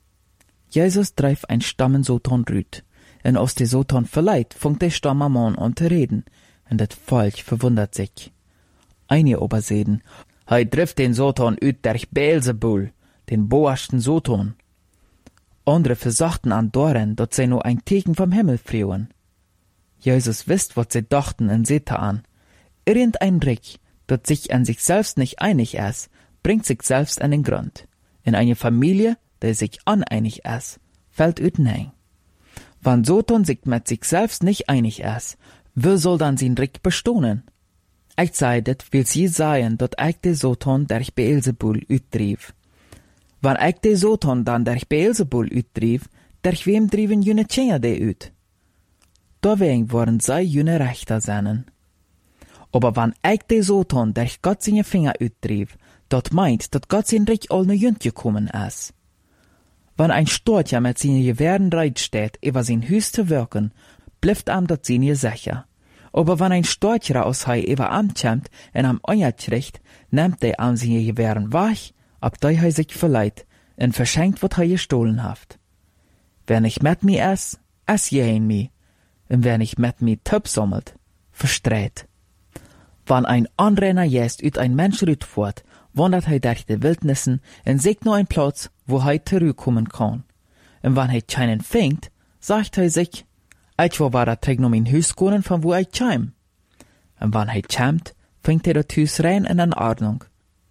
Jesus dreif ein Stammen Soton rüt, und aus de Soton verleiht, funkt der Stamm am Mann an zu reden, und das Volk verwundert sich. Einige aber sehen, hei trifft den Soton üt durch Beelzebul, den boasten Soton. Andere versachten an Doren, dat sie nur ein Teken vom Himmel frieren. Jesus wisst, wat sie dachten, und seht an. Irgendein Rick, dat sich an sich selbst nicht einig ist, bringt sich selbst an den Grund. In eine Familie, der sich uneinig ist, fällt üt nein. Wann Soton sich mit sich selbst nicht einig ist, wie soll dann sein Rick bestohnen? Ich sei det, will sie sagen, dat ich de Soton durch Beelzebul uttrieb. Wann ich de Soton dann durch Beelzebul uttrieb, durch wem trieben jene Tjenja de ut? Deswegen worden sei jene Rechter seinen. Aber wann ich de Soton durch Gott seine Finger uttrieb, dat meint, dat Gott sein Rick all ne Jünd gekommen ist. Wann ein Storcher mit seinen Gewehren reit steht, über sein Hüs zu wirken, blifft am dat seine sicher. Aber wenn ein Storcher aus Hei über am kämmt und am Euer kriegt, nimmt der am seine Gewehren wach, ab der Hei sich verleiht, und verschenkt, wat Hei gestohlen haft. Wer nicht mit mir ist, je in mi, und wer nicht mit mir Töp sammelt, verstreit. Wann ein Anrenner jest üt ein Mensch rüt fort, wandert Hei durch die Wildnissen und sieht nur ein Platz, wo Hei zurückkommen kann. Und wenn Hei keinen fängt, sagt Hei sich, ich war da träg noch mein Hüs kommen, von wo ich käm. Und wenn Hei kämmt, fängt das Hüs rein in Ordnung.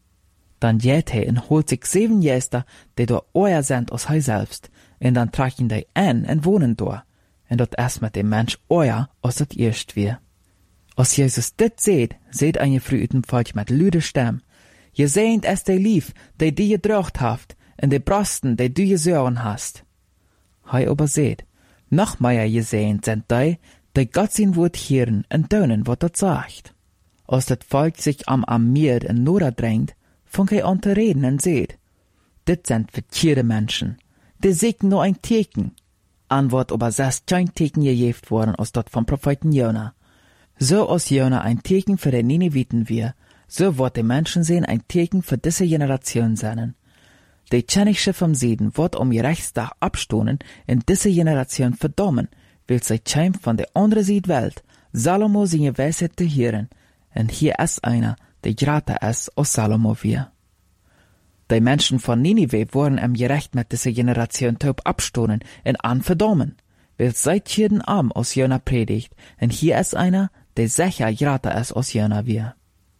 Dann geht Hei und holt sich 7 Jäster, die da euer sind aus Hei selbst, und dann tragen die ein und wohnen da. Und dat erst mit dem Mensch euer, aus dat erst wir. Als Jesus dit seht eine Früh üten Volk mit lüde Stimm. Je sehnt es de lief, die gedrückt haft, und de Brosten, die du gesören hast. Hei aber seht, noch mehr je sehnt sind die Gott sein Wort hören und dönen, wat dat sagt. Als dat Volk sich am Meer in Nora drängt, fängt er an zu reden und seht, dit sind verkehrte Menschen, die sägen nur ein Teken. Antwort aber sest kein Teken gegeben worden aus dat vom Propheten Jona. So aus Jona ein Teken für den Nineviten wir, so wird die Menschen sehen ein Teken für diese Generation sein. Die Tschenische vom Süden wird Gerechtstag abstohnen in diese Generation verdammen, will sich Scheim von der anderen Südwelt Salomo seine Weisheit zu hören, und hier ist einer, der grater ist aus Salomo wir. Die Menschen von Ninive wurden Gerecht mit dieser Generation taub abstohnen und anverdammen, weil seit jeden Abend aus Jona predigt, und hier ist einer, der sicher grater ist aus Jona wir.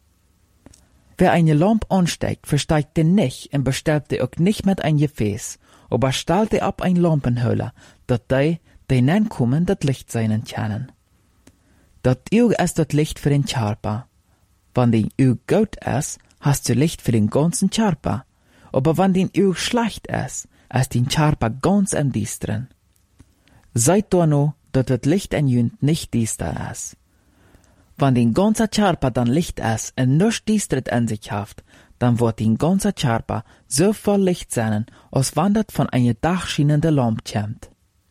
Wer eine Lampe ansteigt, versteigt den nicht und bestellt die auch nicht mit ein Gefäß, aber stellt die ab ein Lampenhöhler, dat die hineinkommen, dat Licht seinen können. Dat Auge ist das Licht für den Körper. Wenn den Auge gut ist, hast du Licht für den ganzen Körper. Aber wenn den Auge schlecht ist den Körper ganz im Düsteren. Seid da noch, dass das Licht in Jünd nicht düster ist. Wenn den ganzen Körper dann Licht ist und nichts düstert in sich haft, dann wird den ganzen Körper so voll Licht sein, als wenn das von einer dachschienende Lampe kommt.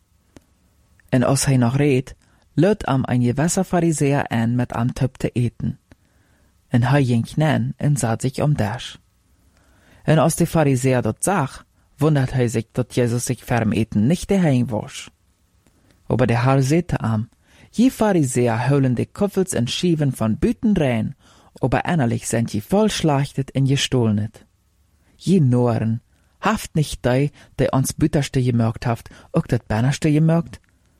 Und als er noch redet, lädt ein gewisser Pharisäer ein mit einem Töpf zu eten. Und er ging hinein und sah sich Dash. Und als der Pharisäer dort sah, wundert er sich, dass Jesus sich vorm Eten nicht daheim wasch. Aber der Herr sagte ihm, je Pharisäer holen die Kuffels und Schieven von Büten rein, aber innerlich sind je voll schlachtet und gestohlenet. Je Noren, haft nicht die uns Bütterste gemerkt haft, auch das Bannerste gemerkt?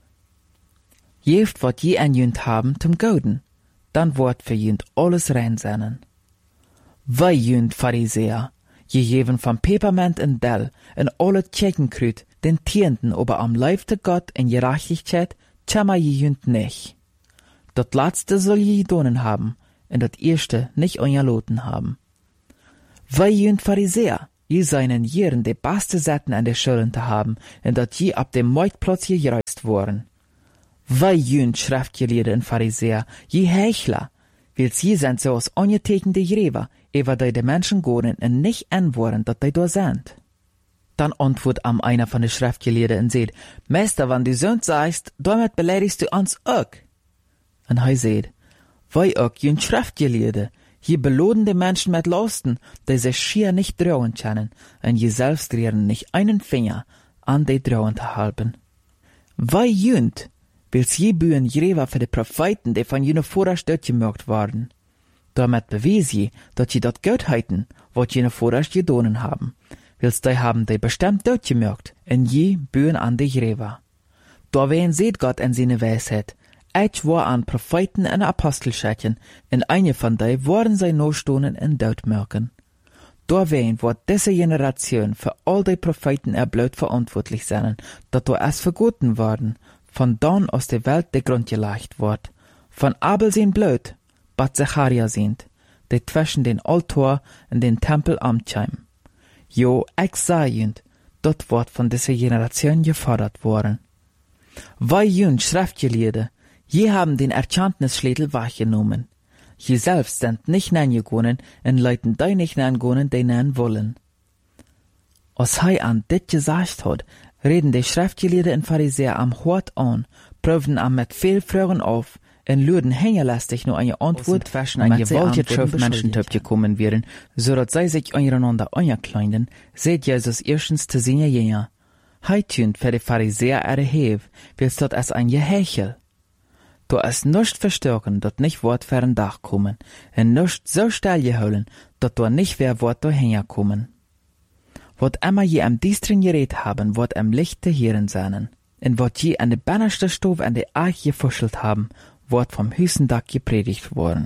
Jeft wat je an jünd haben zum Goden, dann wird für jünd alles rein sein. Wei jünd Pharisäer, je jeven von Peperment und Dell en alle Tjekenkrüt, den Tienden ober am Leib de Gott in Gerechtigkeit, tschammer je jünd nicht. Dat letzte soll je donen haben, und dat erste nicht euer Loten haben. Wij jünt Pharisäer, je seinen Jieren de beste Sätten an de Schulen te haben, en dat je ab dem Marktplatz gereist worden. Wij jünt Schriftgelehrte en Pharisäer, je Heuchler, wils je sind so als ongetekende Gräber, ewa die de Menschen goren en nicht antworten, dat die da sind. Dann antwortet einer von den Schriftgelehrten und sagt, Meister, wenn du Sünd sagst, damit beleidigst du uns auch. Und er sagt, wij auch jünt Schriftgelehrte, je belohnen die Menschen mit Lasten, die sich schier nicht trauen können, und je selbst rühren nicht einen Finger an die trauen zu halten. Wij jünt, wils je bühen Gräber für die Propheten, die von jene vorher gemacht worden. Damit bewies je, dass je dat Göttheiten, wat jene vorher gedonen haben. Wils die haben die bestimmt gemacht, und je bühen an die Gräber. Da wen seht Gott in seine Weisheit, ich war an Propheten en Apostelschätchen, en eine von die waren sie nostonen en doodmerken. Da wen wird diese Generation für all die Propheten erblöd verantwortlich sein, dat da es vergoten worden, von dann aus der Welt der Grund gelegt wird. Von Abel sein Blut, bat Zacharia sind, die zwischen den Altar und den Tempel amtsheim. Jo, ich sah jünd, dort wird von dieser Generation gefordert worden. Wij jünd Schriftgelehrte, je haben den Erkenntnisschlädel wahrgenommen. Je selbst sind nicht nangegangen und leuten die nicht nangegangen, die nan wollen. Als hij an dit gesagt hat, reden die Schriftgelehrten und Pharisäer am Hort an, prüfen am mit viel Fragen auf, und luden hängerlästig nur eine Antwort zwischen ein gewaltigen Menschentyp gekommen wären, so dass sie sich einander ankleiden, seht Jesus erstens zu seine Jünger. Hij tünt für die Pharisäer ihre Hev, wils dort es ein Gehechel. Da es nicht verstärken, dort nicht Wort für ein Dach kommen, und nicht so still geholen, dort da nicht wer Wort da hinkommen. Wat immer je am diestren Gerät haben, wird am Licht der Hirn sein, und wat je an de bannerste Stof an de Arch gefuschelt haben, wird vom Hüsendach gepredigt worden.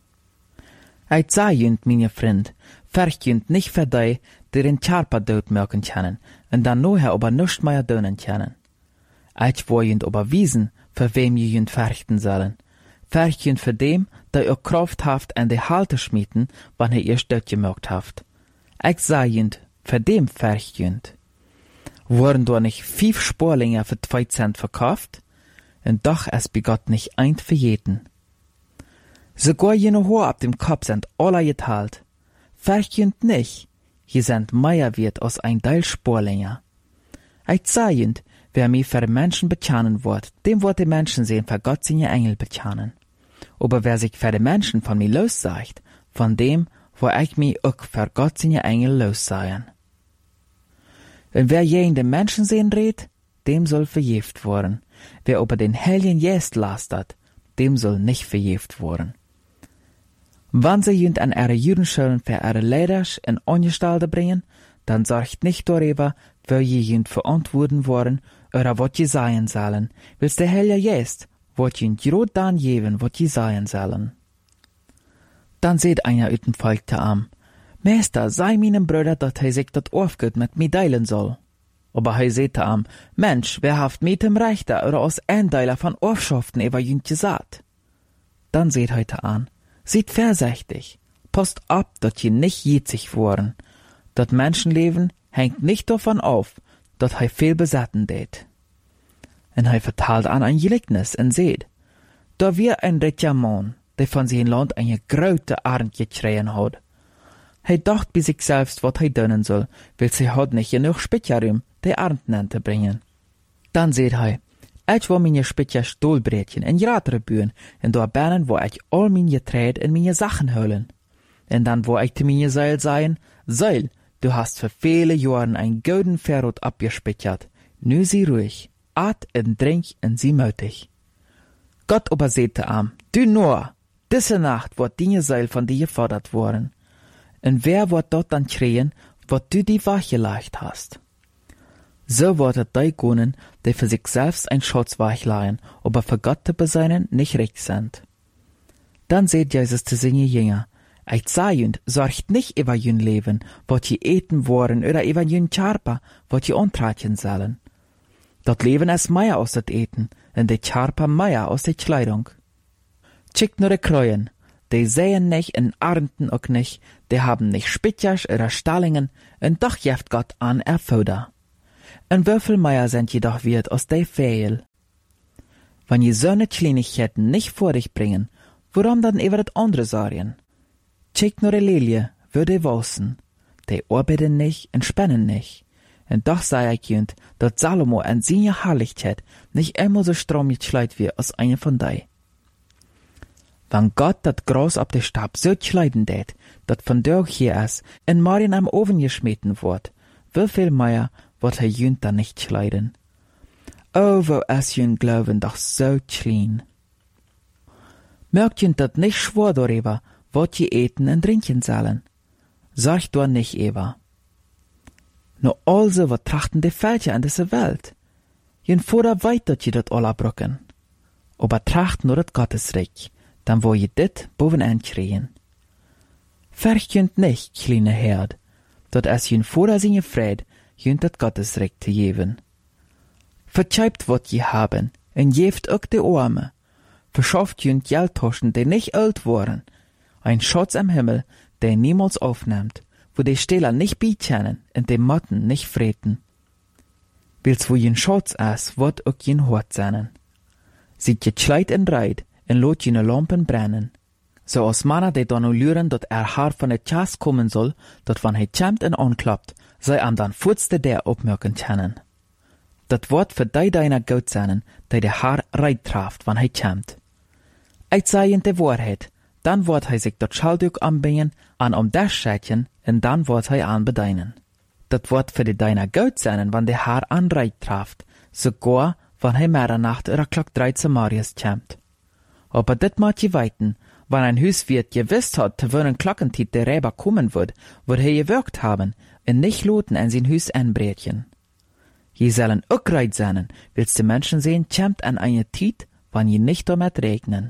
Ich sah jünd, meine Freund, verjünd nicht für die, die den Charpa dort merken können, und dann nachher aber nicht mehr dönen können. Ich will jünd aber wiesen, für wem je jünd verrichten sollen. Verjünd für dem, der ihr Kraft haft an die Halte schmieden, wann ihr dort gemerkt haft. Ich sah jünd, für dem verjünd. Wurden da nicht 5 Sporlinge für 2 Cent verkauft? Und doch es begott nicht ein für jeden. Sogar jene Haar ab dem Kopf sind alle geteilt. Verjünd nicht, je sind mehr wert als ein Teil Sporlinger. Ich sehend, wer mich für Menschen bezahen wird, dem wird die Menschen sehen für Gott seine Engel bezahen. Aber wer sich für die Menschen von mir lossagt, von dem, wo ich mich auch für Gott seine Engel lossehen. Und wer je in den Menschen sehen redet, dem soll verjeft worden. Wer über den Heiligen Geist lastert, dem soll nicht verjeft worden. Wann sie jünd an ihre Judenschulen für ihre Leiders in Angestellte bringen, dann sorgt nicht darüber, wer je jünd verantworten worden, oder wat je sein sollen, wils der Heilige Geist wird jünd grad dann geben, wat je sein sollen. Dann seht einer ut dem Volk te am, Meister, sei meinem Bruder, dat hij sich dat aufgeht mit mir teilen soll. Aber hij seht am, Mensch, wer haft mit dem Rechter oder aus Eindeiler von Orschaften über jünd gesagt? Dann seht heute an, seht vorsichtig, passt ab, dat je nicht jitzig worden. Dat Menschenleben hängt nicht davon auf, dat hij viel besatten det. En hij vertalt an ein Gleichnis und seht, da wir ein reicher Mann, der von sein Land eine große Arend geschreien hat. Hij dacht bei sich selbst, wat hij doen soll, weil sie hat nicht genug Spitjarum, die Arend te bringen. Dann seht hij, ich will meine Spitja Stolbrätchen en Gratere bühen, en da bernen, wo ich all meine Getreide en meine Sachen holen. En dann wo ich zu meine Seil sein, Seil, du hast für viele Jahren ein golden Verrot abgespitjert, nu sie ruhig, at en drink en sie mötig. Gott aber sehte am, du nur, diese Nacht wird deine Seil von dir gefordert worden. Und wer wird dort dann schreien, wat du die wachgelegt hast? So wird es die gehen, die für sich selbst ein Schatz wachleihen, aber für Gott zu beseinen nicht recht sind. Dann seht Jesus zu seinen Jünger, ich sah jünd, sorgt nicht über jün Leben, wat je eten worden, oder über jün Charpa, wat je antratchen sollen. Dort Leben ist mehr aus dat Eten, und die Charpa mehr aus der Kleidung. Schickt nur die Kreuen, die säen nicht und ernten auch nicht, die haben nicht Spitjers oder Stallingen, und doch jeft Gott an Futter. Und wieviel mehr sind jedoch wird aus de Fehl? Wenn je so ne Kleinigkeiten nicht vor dich bringen, warum dann über das andere sorgen? Check nur die Lilie, würde wachsen. Die arbeiten nicht und spannen nicht. Und doch sei ich jünd, dass Salomo an seine Herrlichkeit nicht immer so stramm geschleit wie als einer von dei. Wenn Gott dat Gras ab de Stab so schleiden tät, dat von durch hier ist, in Marien am Ofen geschmeten wird, wieviel mehr wird jünd dann nicht schleiden? Oh, wo ist jünd Glauben doch so klein. Merkt jünd dat nicht schwor darüber, wat je eten und trinken sollen. Sagt doch nicht Eva. Nur also wat trachten die Völker an dieser Welt. Jünd vorder weit dat je dat alle brücken. Aber tracht nur dat Gottesreich, dann wo je dit bovenan kriegen. Ferch jünd nicht, kleine Herd, dat es jünd vorder seine Fried, jünd dat Gottesreich zu geben. Vertscheibt wat je haben, en jeft ook de Arme. Verschafft jünd Geldtaschen, die nicht alt waren. Ein Schatz am Himmel, der niemals aufnimmt, wo die Stehler nicht beichennen und die Motten nicht freten. Wils wo jen Schatz ist, wird auch jen Hort sein. Sieht je Schleit en Reit, en lot jene Lampen brennen. So als Manna die dann luren, dat Haar von der Chas kommen soll, dat wann he kämmt en anklappt, sei am dann furzte der opmerken kennen. Dat Wort für die deiner Gout sein, die der Haar reit traft, wann he kämmt. Eit sei in de Wahrheit, dann wird he sich dat Schalduk anbringen, an das Schätchen, und dann wird he anbedeinen. Dat Wort für die deiner Gout sein, wann der Haar an reit traft, sogar, wann he Mitternacht oder Klock 13 Marius kämmt. Aber dit macht je weiten, wann ein Hüswirt gewiss hat, zu wonen Glockentit der Räber kommen wird he gewirkt haben, und nicht loten an sein Hüs anbrätchen. Je sollen auch reit sein, willst die Menschen sehen, kämmt an eine Tit, wann je nicht damit regnen.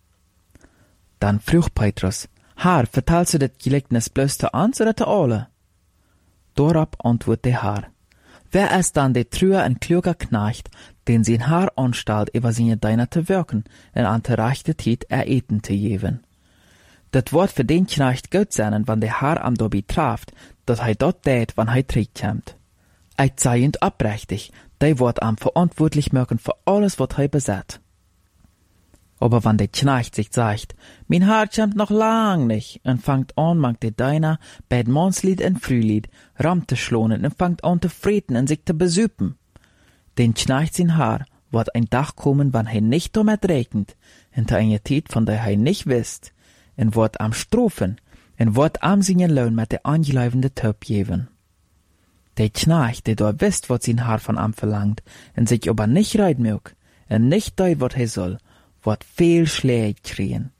Dann frug Petrus, Herr, vertalst du das Gleichnis bloß zu uns oder zu alle? Dorab antwortet der Herr, wer ist dann der trühe und kluger Knecht, den sein Herr anstellt, über seine Diener zu wirken, und an der rechten Zeit Eten zu geben? Das Wort für den Knecht gut sein, wann der Herr am Dobi traft, dass he dort tät, wann he zurückkommt. Ich seiend abrechtig, der wird am verantwortlich machen für alles, was he besitzt. Aber wenn der Knecht sich sagt, mein Herr kommt noch lang nicht, und fangt an, mangt der Deiner, bei Mannslied und Frühlied, Ram zu schlonen, und fangt an zu freten und sich zu besüppen. Den Knecht sein Herr wird ein Tag kommen, wann he nicht damit regnet, und eine Zeit, von der he nicht wisst, und wird am Strofen, und wird am seinen Lohn mit der angeleibende Töp geben. Der Knecht, der dort wisst, was sein Herr von am verlangt, und sich aber nicht reit mög, und nicht deut, wat he soll, wird viel Schläge kriegen.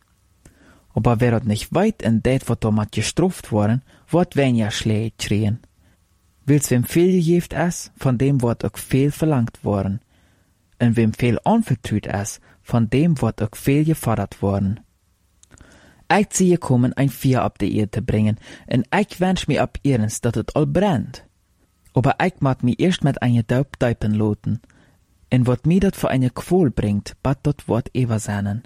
Aber wer dort nicht weit in det, wat damit gestruft worden, wird weniger Schläge kriegen. Wils wem viel gegeft ist, von dem wird auch viel verlangt worden. Und wem viel anvertraut ist, von dem wird auch viel gefordert worden. Ich sehe kommen, ein Feuer auf die Erde zu bringen, und ich wünsch mir ab ihrens, dass es all brennt. Aber ich mag mich erst mit einer Daub däupen loten. Und wat mir dat für eine Qual bringt, bat dat Wort ewer seinen.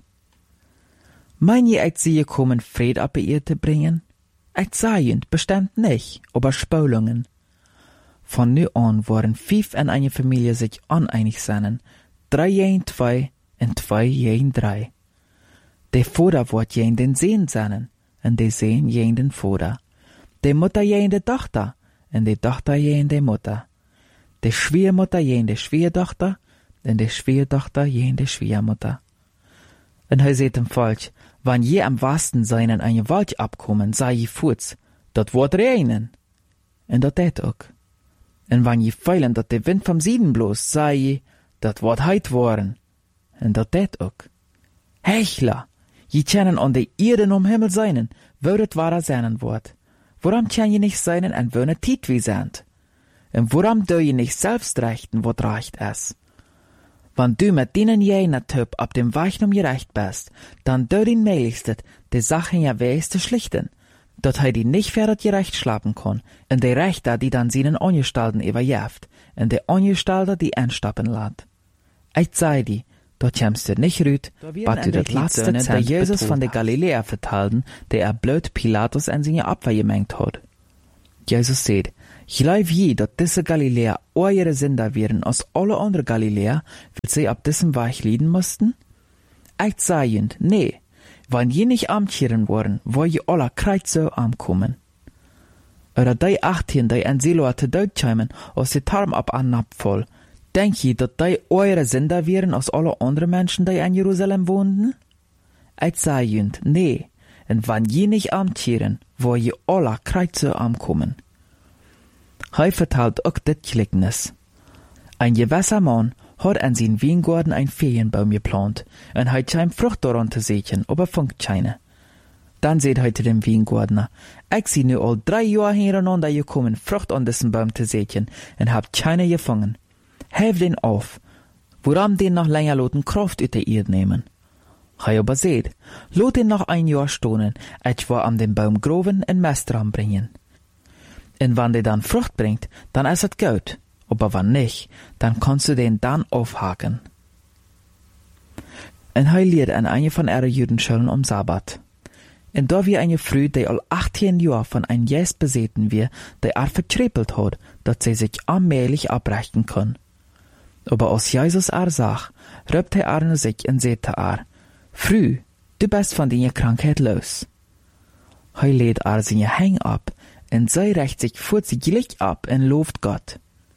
Mein je ich sehe kommen, Fried auf die Erde bringen? Ich seiend bestimmt nicht, aber Spölungen. Von nu an waren 5 in einer Familie sich uneinig seinen, 3 gegen 2 und 2 gegen 3. Der Vater wird gegen den Sohn seinen, und der Sohn gegen den Vater. Der Mutter gegen die Tochter, und die Tochter gegen die Mutter. Der Schwiegermutter gegen die Schwiegertochter, und die Schwiegertochter gegen die Schwiegermutter. Und er seht ihm falsch, wann je am wahrsten seinen eine Wald abkommen, sei je furz, dat wird regnen. Und dat tät auch. Und wann je feilen, dat der Wind vom Süden bloß, sei je, dat wird heit worden. Und dat tät auch. Hechler, je kennen an der Erde um Himmel seinen, würdet wahrer seinen Wort. Warum kann je nicht seinen und wöhne Tiet wie sind? Und warum do je nicht selbst rechten, wat recht ist? Wenn du mit denen jener Typ ab dem Weichen gerecht bist, dann do den meiligstet, die Sachen ja weis zu schlichten, dat he die nicht fertig gerecht schlafen kann, und die Rechter, die dann seinen Angestalten überjäft, und die Angestalter, die anstappen lässt. Ich sei die, dort kämst du nicht rüt, bat du das letzte der Jesus von der Galiläa vertalten, der blöd Pilatus an seine Abwehr gemengt hat. Jesus sagt, ich glaub je, dat diese Galiläa eure Sünder wären als alle andere Galiläa, weil sie ab diesem Weg leiden mussten? Ich sag ihnen, nee, wenn je nicht amtieren worden, wo je alle Kreuze ankommen. Oder die 18, die an Silo te dood kämen, als die Tarm ab an Napfall, denk je, dat die eure Sünder wären als alle andere Menschen, die in Jerusalem wohnten? Ich sag ihnen, nee, und wenn je nicht amtieren, wo je alle Kreuze ankommen. Hij vertelt auch dit Gleichnis. Ein gewisser Mann hat an seinen Weingarten ein Ferienbaum geplant, und hij scheim Frucht daran zu sehen, aber funkt keine. Dann seht hij zu dem Weingärtner, ich sie nu all 3 Jahre hintereinander gekommen, Frucht an diesem Baum zu sehen, und hab keine gefangen. Helf den auf, woran den noch länger loten Kraft ut der Erde nehmen. Hij aber seht, lot den noch 1 Jahr stonen, etwa an den Baum groven und Mest ranbringen. Und wenn der dann Frucht bringt, dann ist es gut. Aber wenn nicht, dann kannst du den dann aufhaken. Und er lehrt an eine von ihren Judenschulen am Sabbat. Und da wie eine Frau, die all 18 Jahre von einem Jes beseten wir, die verkrepelt hat, dass sie sich allmählich abbrechen kann. Aber als Jesus sah, rübt er sich und sagte Frau, du bist von deiner Krankheit los. Er lädt seine Hänge ab, und sie rächt sich vorzüglich ab und lobt Gott.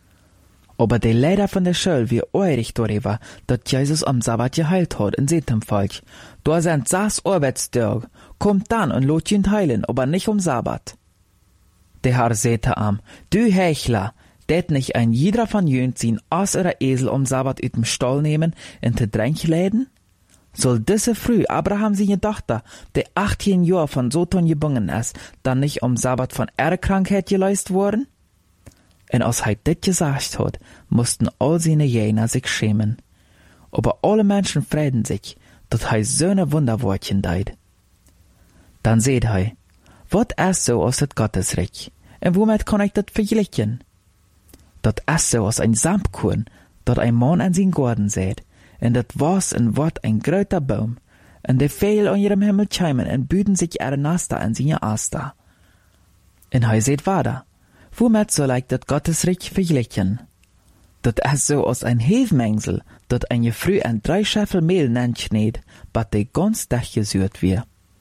Aber der Leiter von der Schule wie eurig darüber, dass Jesus am Sabbat geheilt hat, und sagt dem Volk, da sind 6 Arbeitstage, kommt dann und lot ihn heilen, aber nicht am Sabbat. Der Herr sagte ihm, du Heuchler, det nicht ein jeder von jönt sein Ass oder Esel am Sabbat ut dem Stall nehmen und te Dränk läden? Soll diese Früh Abraham seine Tochter, die 18 Jahre von Sodom gebunden ist, dann nicht am Sabbat von ihrer Krankheit geleist worden? Und als er das gesagt hat, mussten all seine Jünger sich schämen. Aber alle Menschen freuten sich, dass er so eine Wunderwortchen deit. Dann seht er, was ist so aus das Gottesreich? Und womit kann ich das vergleichen? Das ist so aus ein Samtkorn, dat ein Mann an seinen Garten sät, und das was und wird ein großer Baum, und die Vögel an ihrem Himmel cheimen und büden sich ihre Nester an seine Aster. Und er seht weiter, womit soll ich das Gottesreich vergleichen? Das ist so aus ein Hefmengsel, dat eine Früh an 3 Scheffel Mehl nennt, bat die ganz Tag gesürt wird.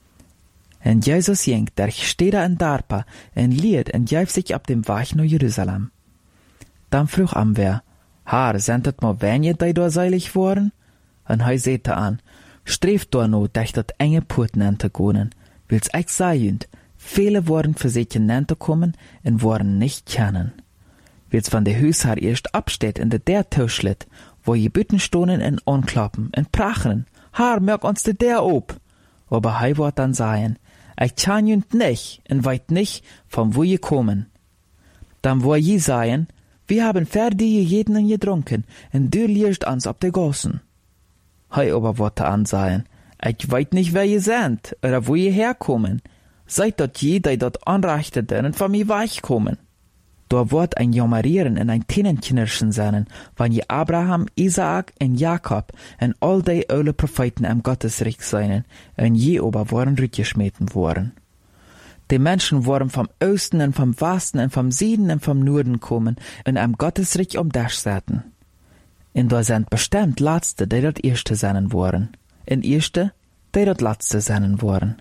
Und Jesus jengt der Städter in Darpa und liert und jäuf sich ab dem Weg nach Jerusalem. Dann frug wer, Herr, sind das mal wenige, die da seilig waren? Und er sagte an, streeft da no, dass das enge Porten anzugonen, wills ich sagen, viele waren für sich hineinzukommen und waren nicht kennen. Wills von der Hausherr erst absteht in der Tischlet, wo je Bütten stonen und anklappen und prachen, Herr, merk uns der ob. Aber er wird dann sagen, ich kann jünd nicht und weit nicht, von wo je kommen. Dann wo je sagen, wir haben fertig jeden und getrunken, und du liegst uns ab der Gossen. Hei aber wollte ansagen, ich weiß nicht, wer ihr seid, oder wo ihr herkommen. Seid dort je, die dort anrechteten und von mir weichkommen. Da wird ein Jammerieren und ein Tännenknirschen sein, wenn je Abraham, Isaak und Jakob und all die alle Propheten am Gottesreich seien, und je aber waren rückgeschmeten worden. Die Menschen waren vom Osten und vom Westen und vom Süden und vom Norden kommen und am Gottesreich um das saßen. Und da sind bestimmt Letzte, die dort Erste sein waren, und Erste, die dort Letzte sein waren.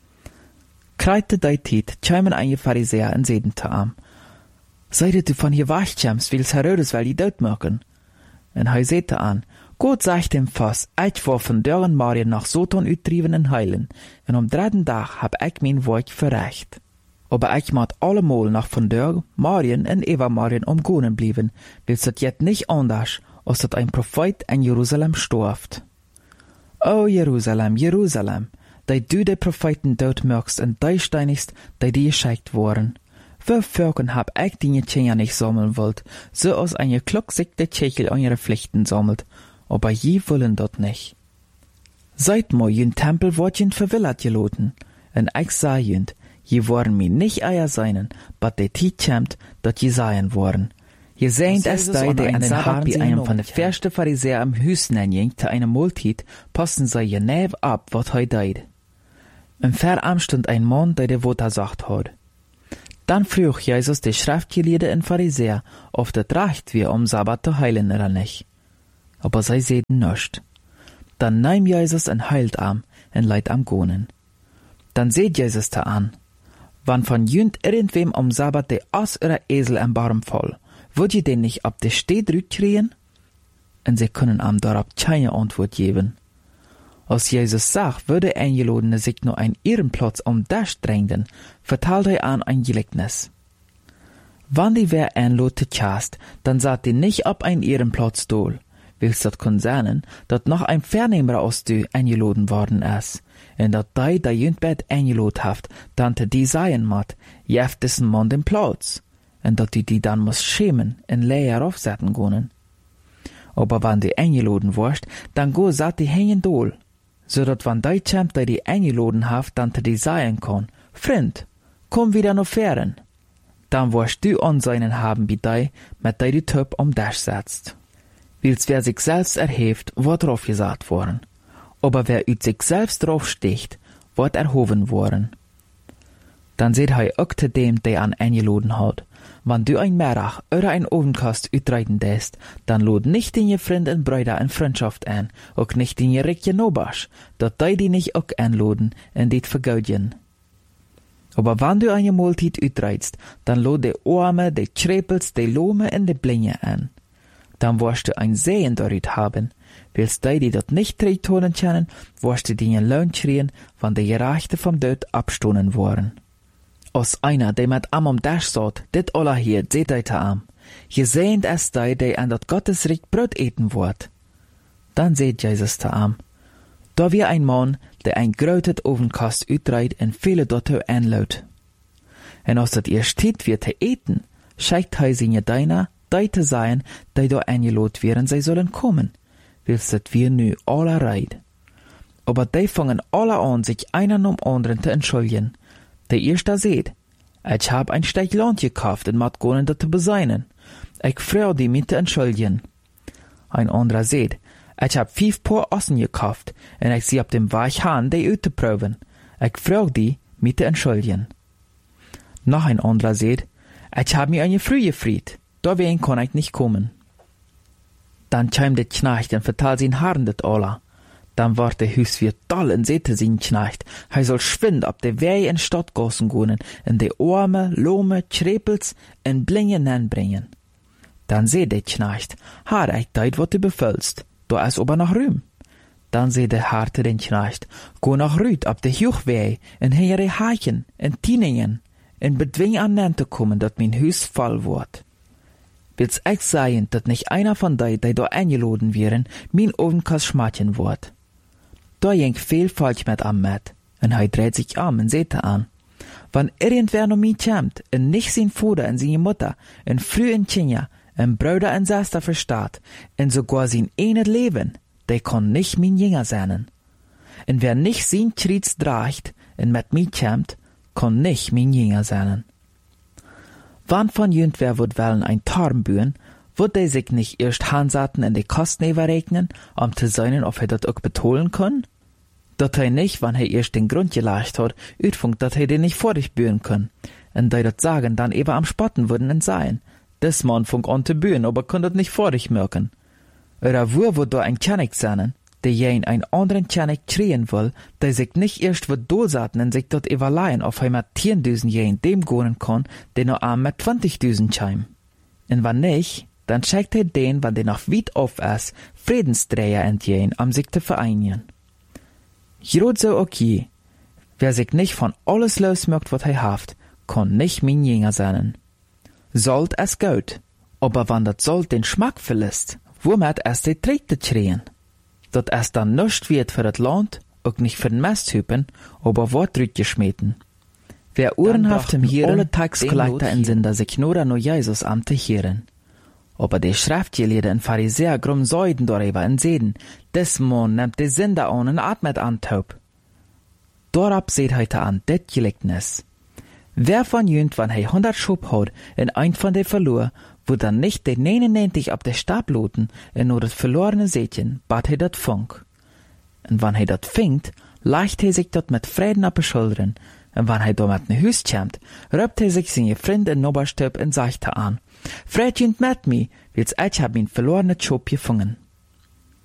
Kreite die Zeit, kämen einige Pharisäer und säden zu ihm, seid du von hier wegkommst, willst Herodes weil die dort machen? Und er sagte an, Gott sagt dem Fass, ich war von deren Marien nach Sodom uttrieben und heilen, und am 3. Tag hab ich mein Wort verrecht. Aber ich mat allemal nach von der Marien und Eva Marien umgonen blieben, willst das jetzt nicht anders, als dat ein Prophet in Jerusalem storft. O Jerusalem, Jerusalem, die du die Propheten dort mögst und die steinigst, die dir geschickt worden. Wie Völkern hab ich die Kinder nicht sammeln wollt, so als eine klucksigte Tschechel an ihre Pflichten sammelt, aber je wollen dort nicht. Seit mo jen Tempel wort jen verwillert geloten, und ich sah jen, je waren mir nicht eier seinen, but de Tiet kämmt, dat je seien worden. Je seht es da, die an den Sabbat bei einem von den versten Pharisäer am Husen ging, zu einer Multit, passen sie je nev ab, wat hij deed. Im Verarm stund ein Mann, der de Wort sagt hat. Dann frug Jesus die Schriftgelehrten und Pharisäer, ob das recht wir Sabbat zu heilen oder nicht. Aber sie sehten nicht. Dann nahm Jesus ein heilt am und leidt am Gonen. Dann seht Jesus da an. Wann von jünd irgendwem Sabbat de Ass oder Esel am Baum voll, würd je den nicht ab de Steht rütkriegen? Und sie können am darauf keine Antwort geben. Als Jesus sagt, würde Eingelodene sich nur ein Ehrenplatz das drängen, verteilt er an ein Gleichnis. Wann die wer einlot zu Chast, dann sagt die nicht ab ein Ehrenplatz dol, willst dat kun sein, dat noch ein Vernehmer aus du eingeloden worden ist, und dat die da jündbett eingelot haft, dann te die seien mat, jeft diesen Mann den Platz, und dat die dann muss schämen und leer aufsetzen können. Aber wann die eingeloden warst, dann go satt die hängen dol, so dat wann die Champ die eingeloden haft, dann te die seien kann, Freund, komm wieder noch fern. Dann warst du an seinen haben bei die, mit die Töp das setzt. Wils wer sich selbst erhebt, wird drauf gesagt worden. Aber wer ut sich selbst drauf sticht, wird erhoben worden. Dann seht hei auch zu dem, der an eingeladen hat. Wann du ein Merach oder ein Ovenkast utreiten lässt, dann lud nicht in je Freund und Brüder in Freundschaft an, auch nicht in je Rickje Nobasch, dat die nicht auch einladen und dit vergaudjen. Aber wann du eine Multit utreitst, dann lud de Arme, de Trepels, de Lome und de Blinge an. Dann wirst du ein Sehen darin haben. Willst die dat nicht treitonen kennen, wirst du die Lohn schrien, wann die Gerechte vom Tod abstoßen worden. Als einer, der mit am Dash sagt, dit alla hier, seht euch am. Je sehnt es die an dat Gottesreich Brot eten wird. Dann seht Jesus am. Da wir ein Mann, der ein grötet Ovenkast utreit und viele dort einlaut. Und als dat ihr steht wird zu eten, schickt er seine Diener, die zu sein, die da eingelot werden, sie sollen kommen, willst dat wir nu alle reit. Aber die fangen alle an, sich einer um anderen zu entschuldigen. Der erste seht, ich hab ein Stück Land gekauft und mat gonen dat zu beseinen. Ich freu die mit zu entschuldigen. Ein anderer seht, ich hab 5 Paar Ossen gekauft und ich sie ab dem Weich Hahn die ut zu proben. Ich freu die mit zu entschuldigen. Noch ein anderer seht, ich hab mir eine Früh gefried, da wen kann ich nicht kommen. Dann chimt der Knecht und verteilt sein Haaren dat alla. Dann ward der Hüswirt doll und sehte sein Knecht, er soll schwind ab der Wei in Stadtgassen gehen, in die Arme, Lome, Trepels und Blinge bringen. Dann seh der Knecht, ich deit, wat du befüllst, da ist aber noch Rühm. Dann seh der Harte den Knecht, go nach Rüd ab der Juchwei, in heere Hachen, in Tieningen, in bedwing an zu kommen, dat mein Hüs voll wird. Will's ich sagen, dat nicht einer von die da eingeladen wären, mein Ovenkast schmatchen wird. Da ging viel falsch mit am Matt, und er dreht sich und seht an. Wann irgendwer noch mich kämmt, und nicht sein Vater und seine Mutter, und früh in Kinder, und Brüder und Schwester versteht, und sogar sein eines Leben, der kann nicht mein Jünger sein. Und wer nicht sein Tritt dreht, und mit mich kämmt, kann nicht mein Jünger sein. Wann von jündwer wird wollen ein Tarm bühen, wird der sich nicht erst Hansaten in die Kosten überrechnen, zu sehen, ob er das auch betonen kann? Dat er nicht, wann er erst den Grund gelegt hat, utfunkt, dat er den nicht vor dich bühen kann. Und die dat sagen, dann eben am Spotten würden und sein. Des Mann funk an zu bühen, aber kann dat nicht vor dich merken. Oder wo wird da ein König sein, der jen ein anderen König schreien will, der sich nicht erst wird dosaten und sich dort überleihen, auf er mit 10.000 jen dem gonen kann, der nur arm mit 20.000 scheim. Und wann nicht, dann schickt er den, wann der noch weit auf ist, Friedensträger entgehen, sich zu vereinigen. Jrot so okay. Wer sich nicht von alles losmerkt, was er haft, kann nicht mein Jünger sein. Sollt es gut, aber wann das Sold den Schmack verlässt, womit es die Trägte schreien? Dat es dann nicht wird für das Land, auch nicht für den Mesthüpen, aber wird rütgeschmieden. Wer uhrenhaft im hier alle Tagsgeleiter in Sinn, dass sich nur Jesus am zu hören. Aber die Schriftgelehrten und Pharisäer grum säuden darüber und sehen, des Mann nimmt die Sünder an und atmet an taub. Dorab seht heute an det Gleichnis. Wer von jünd, wann 100 Schub hat, in ein von de verlor, Wo dann nicht de 99 op de Stab loten en nur das verlorene Sätchen, bat hij dat funk. En wann hij dat vingt, leicht hij sich dort mit Frieden op de Schultern, en wann hij dort met ne Huis kämt, röpt hij sich seine Freund in Noberstöp en sagt er an, Fred jint met mi, wils ich hab ihn verlorene Job gefangen.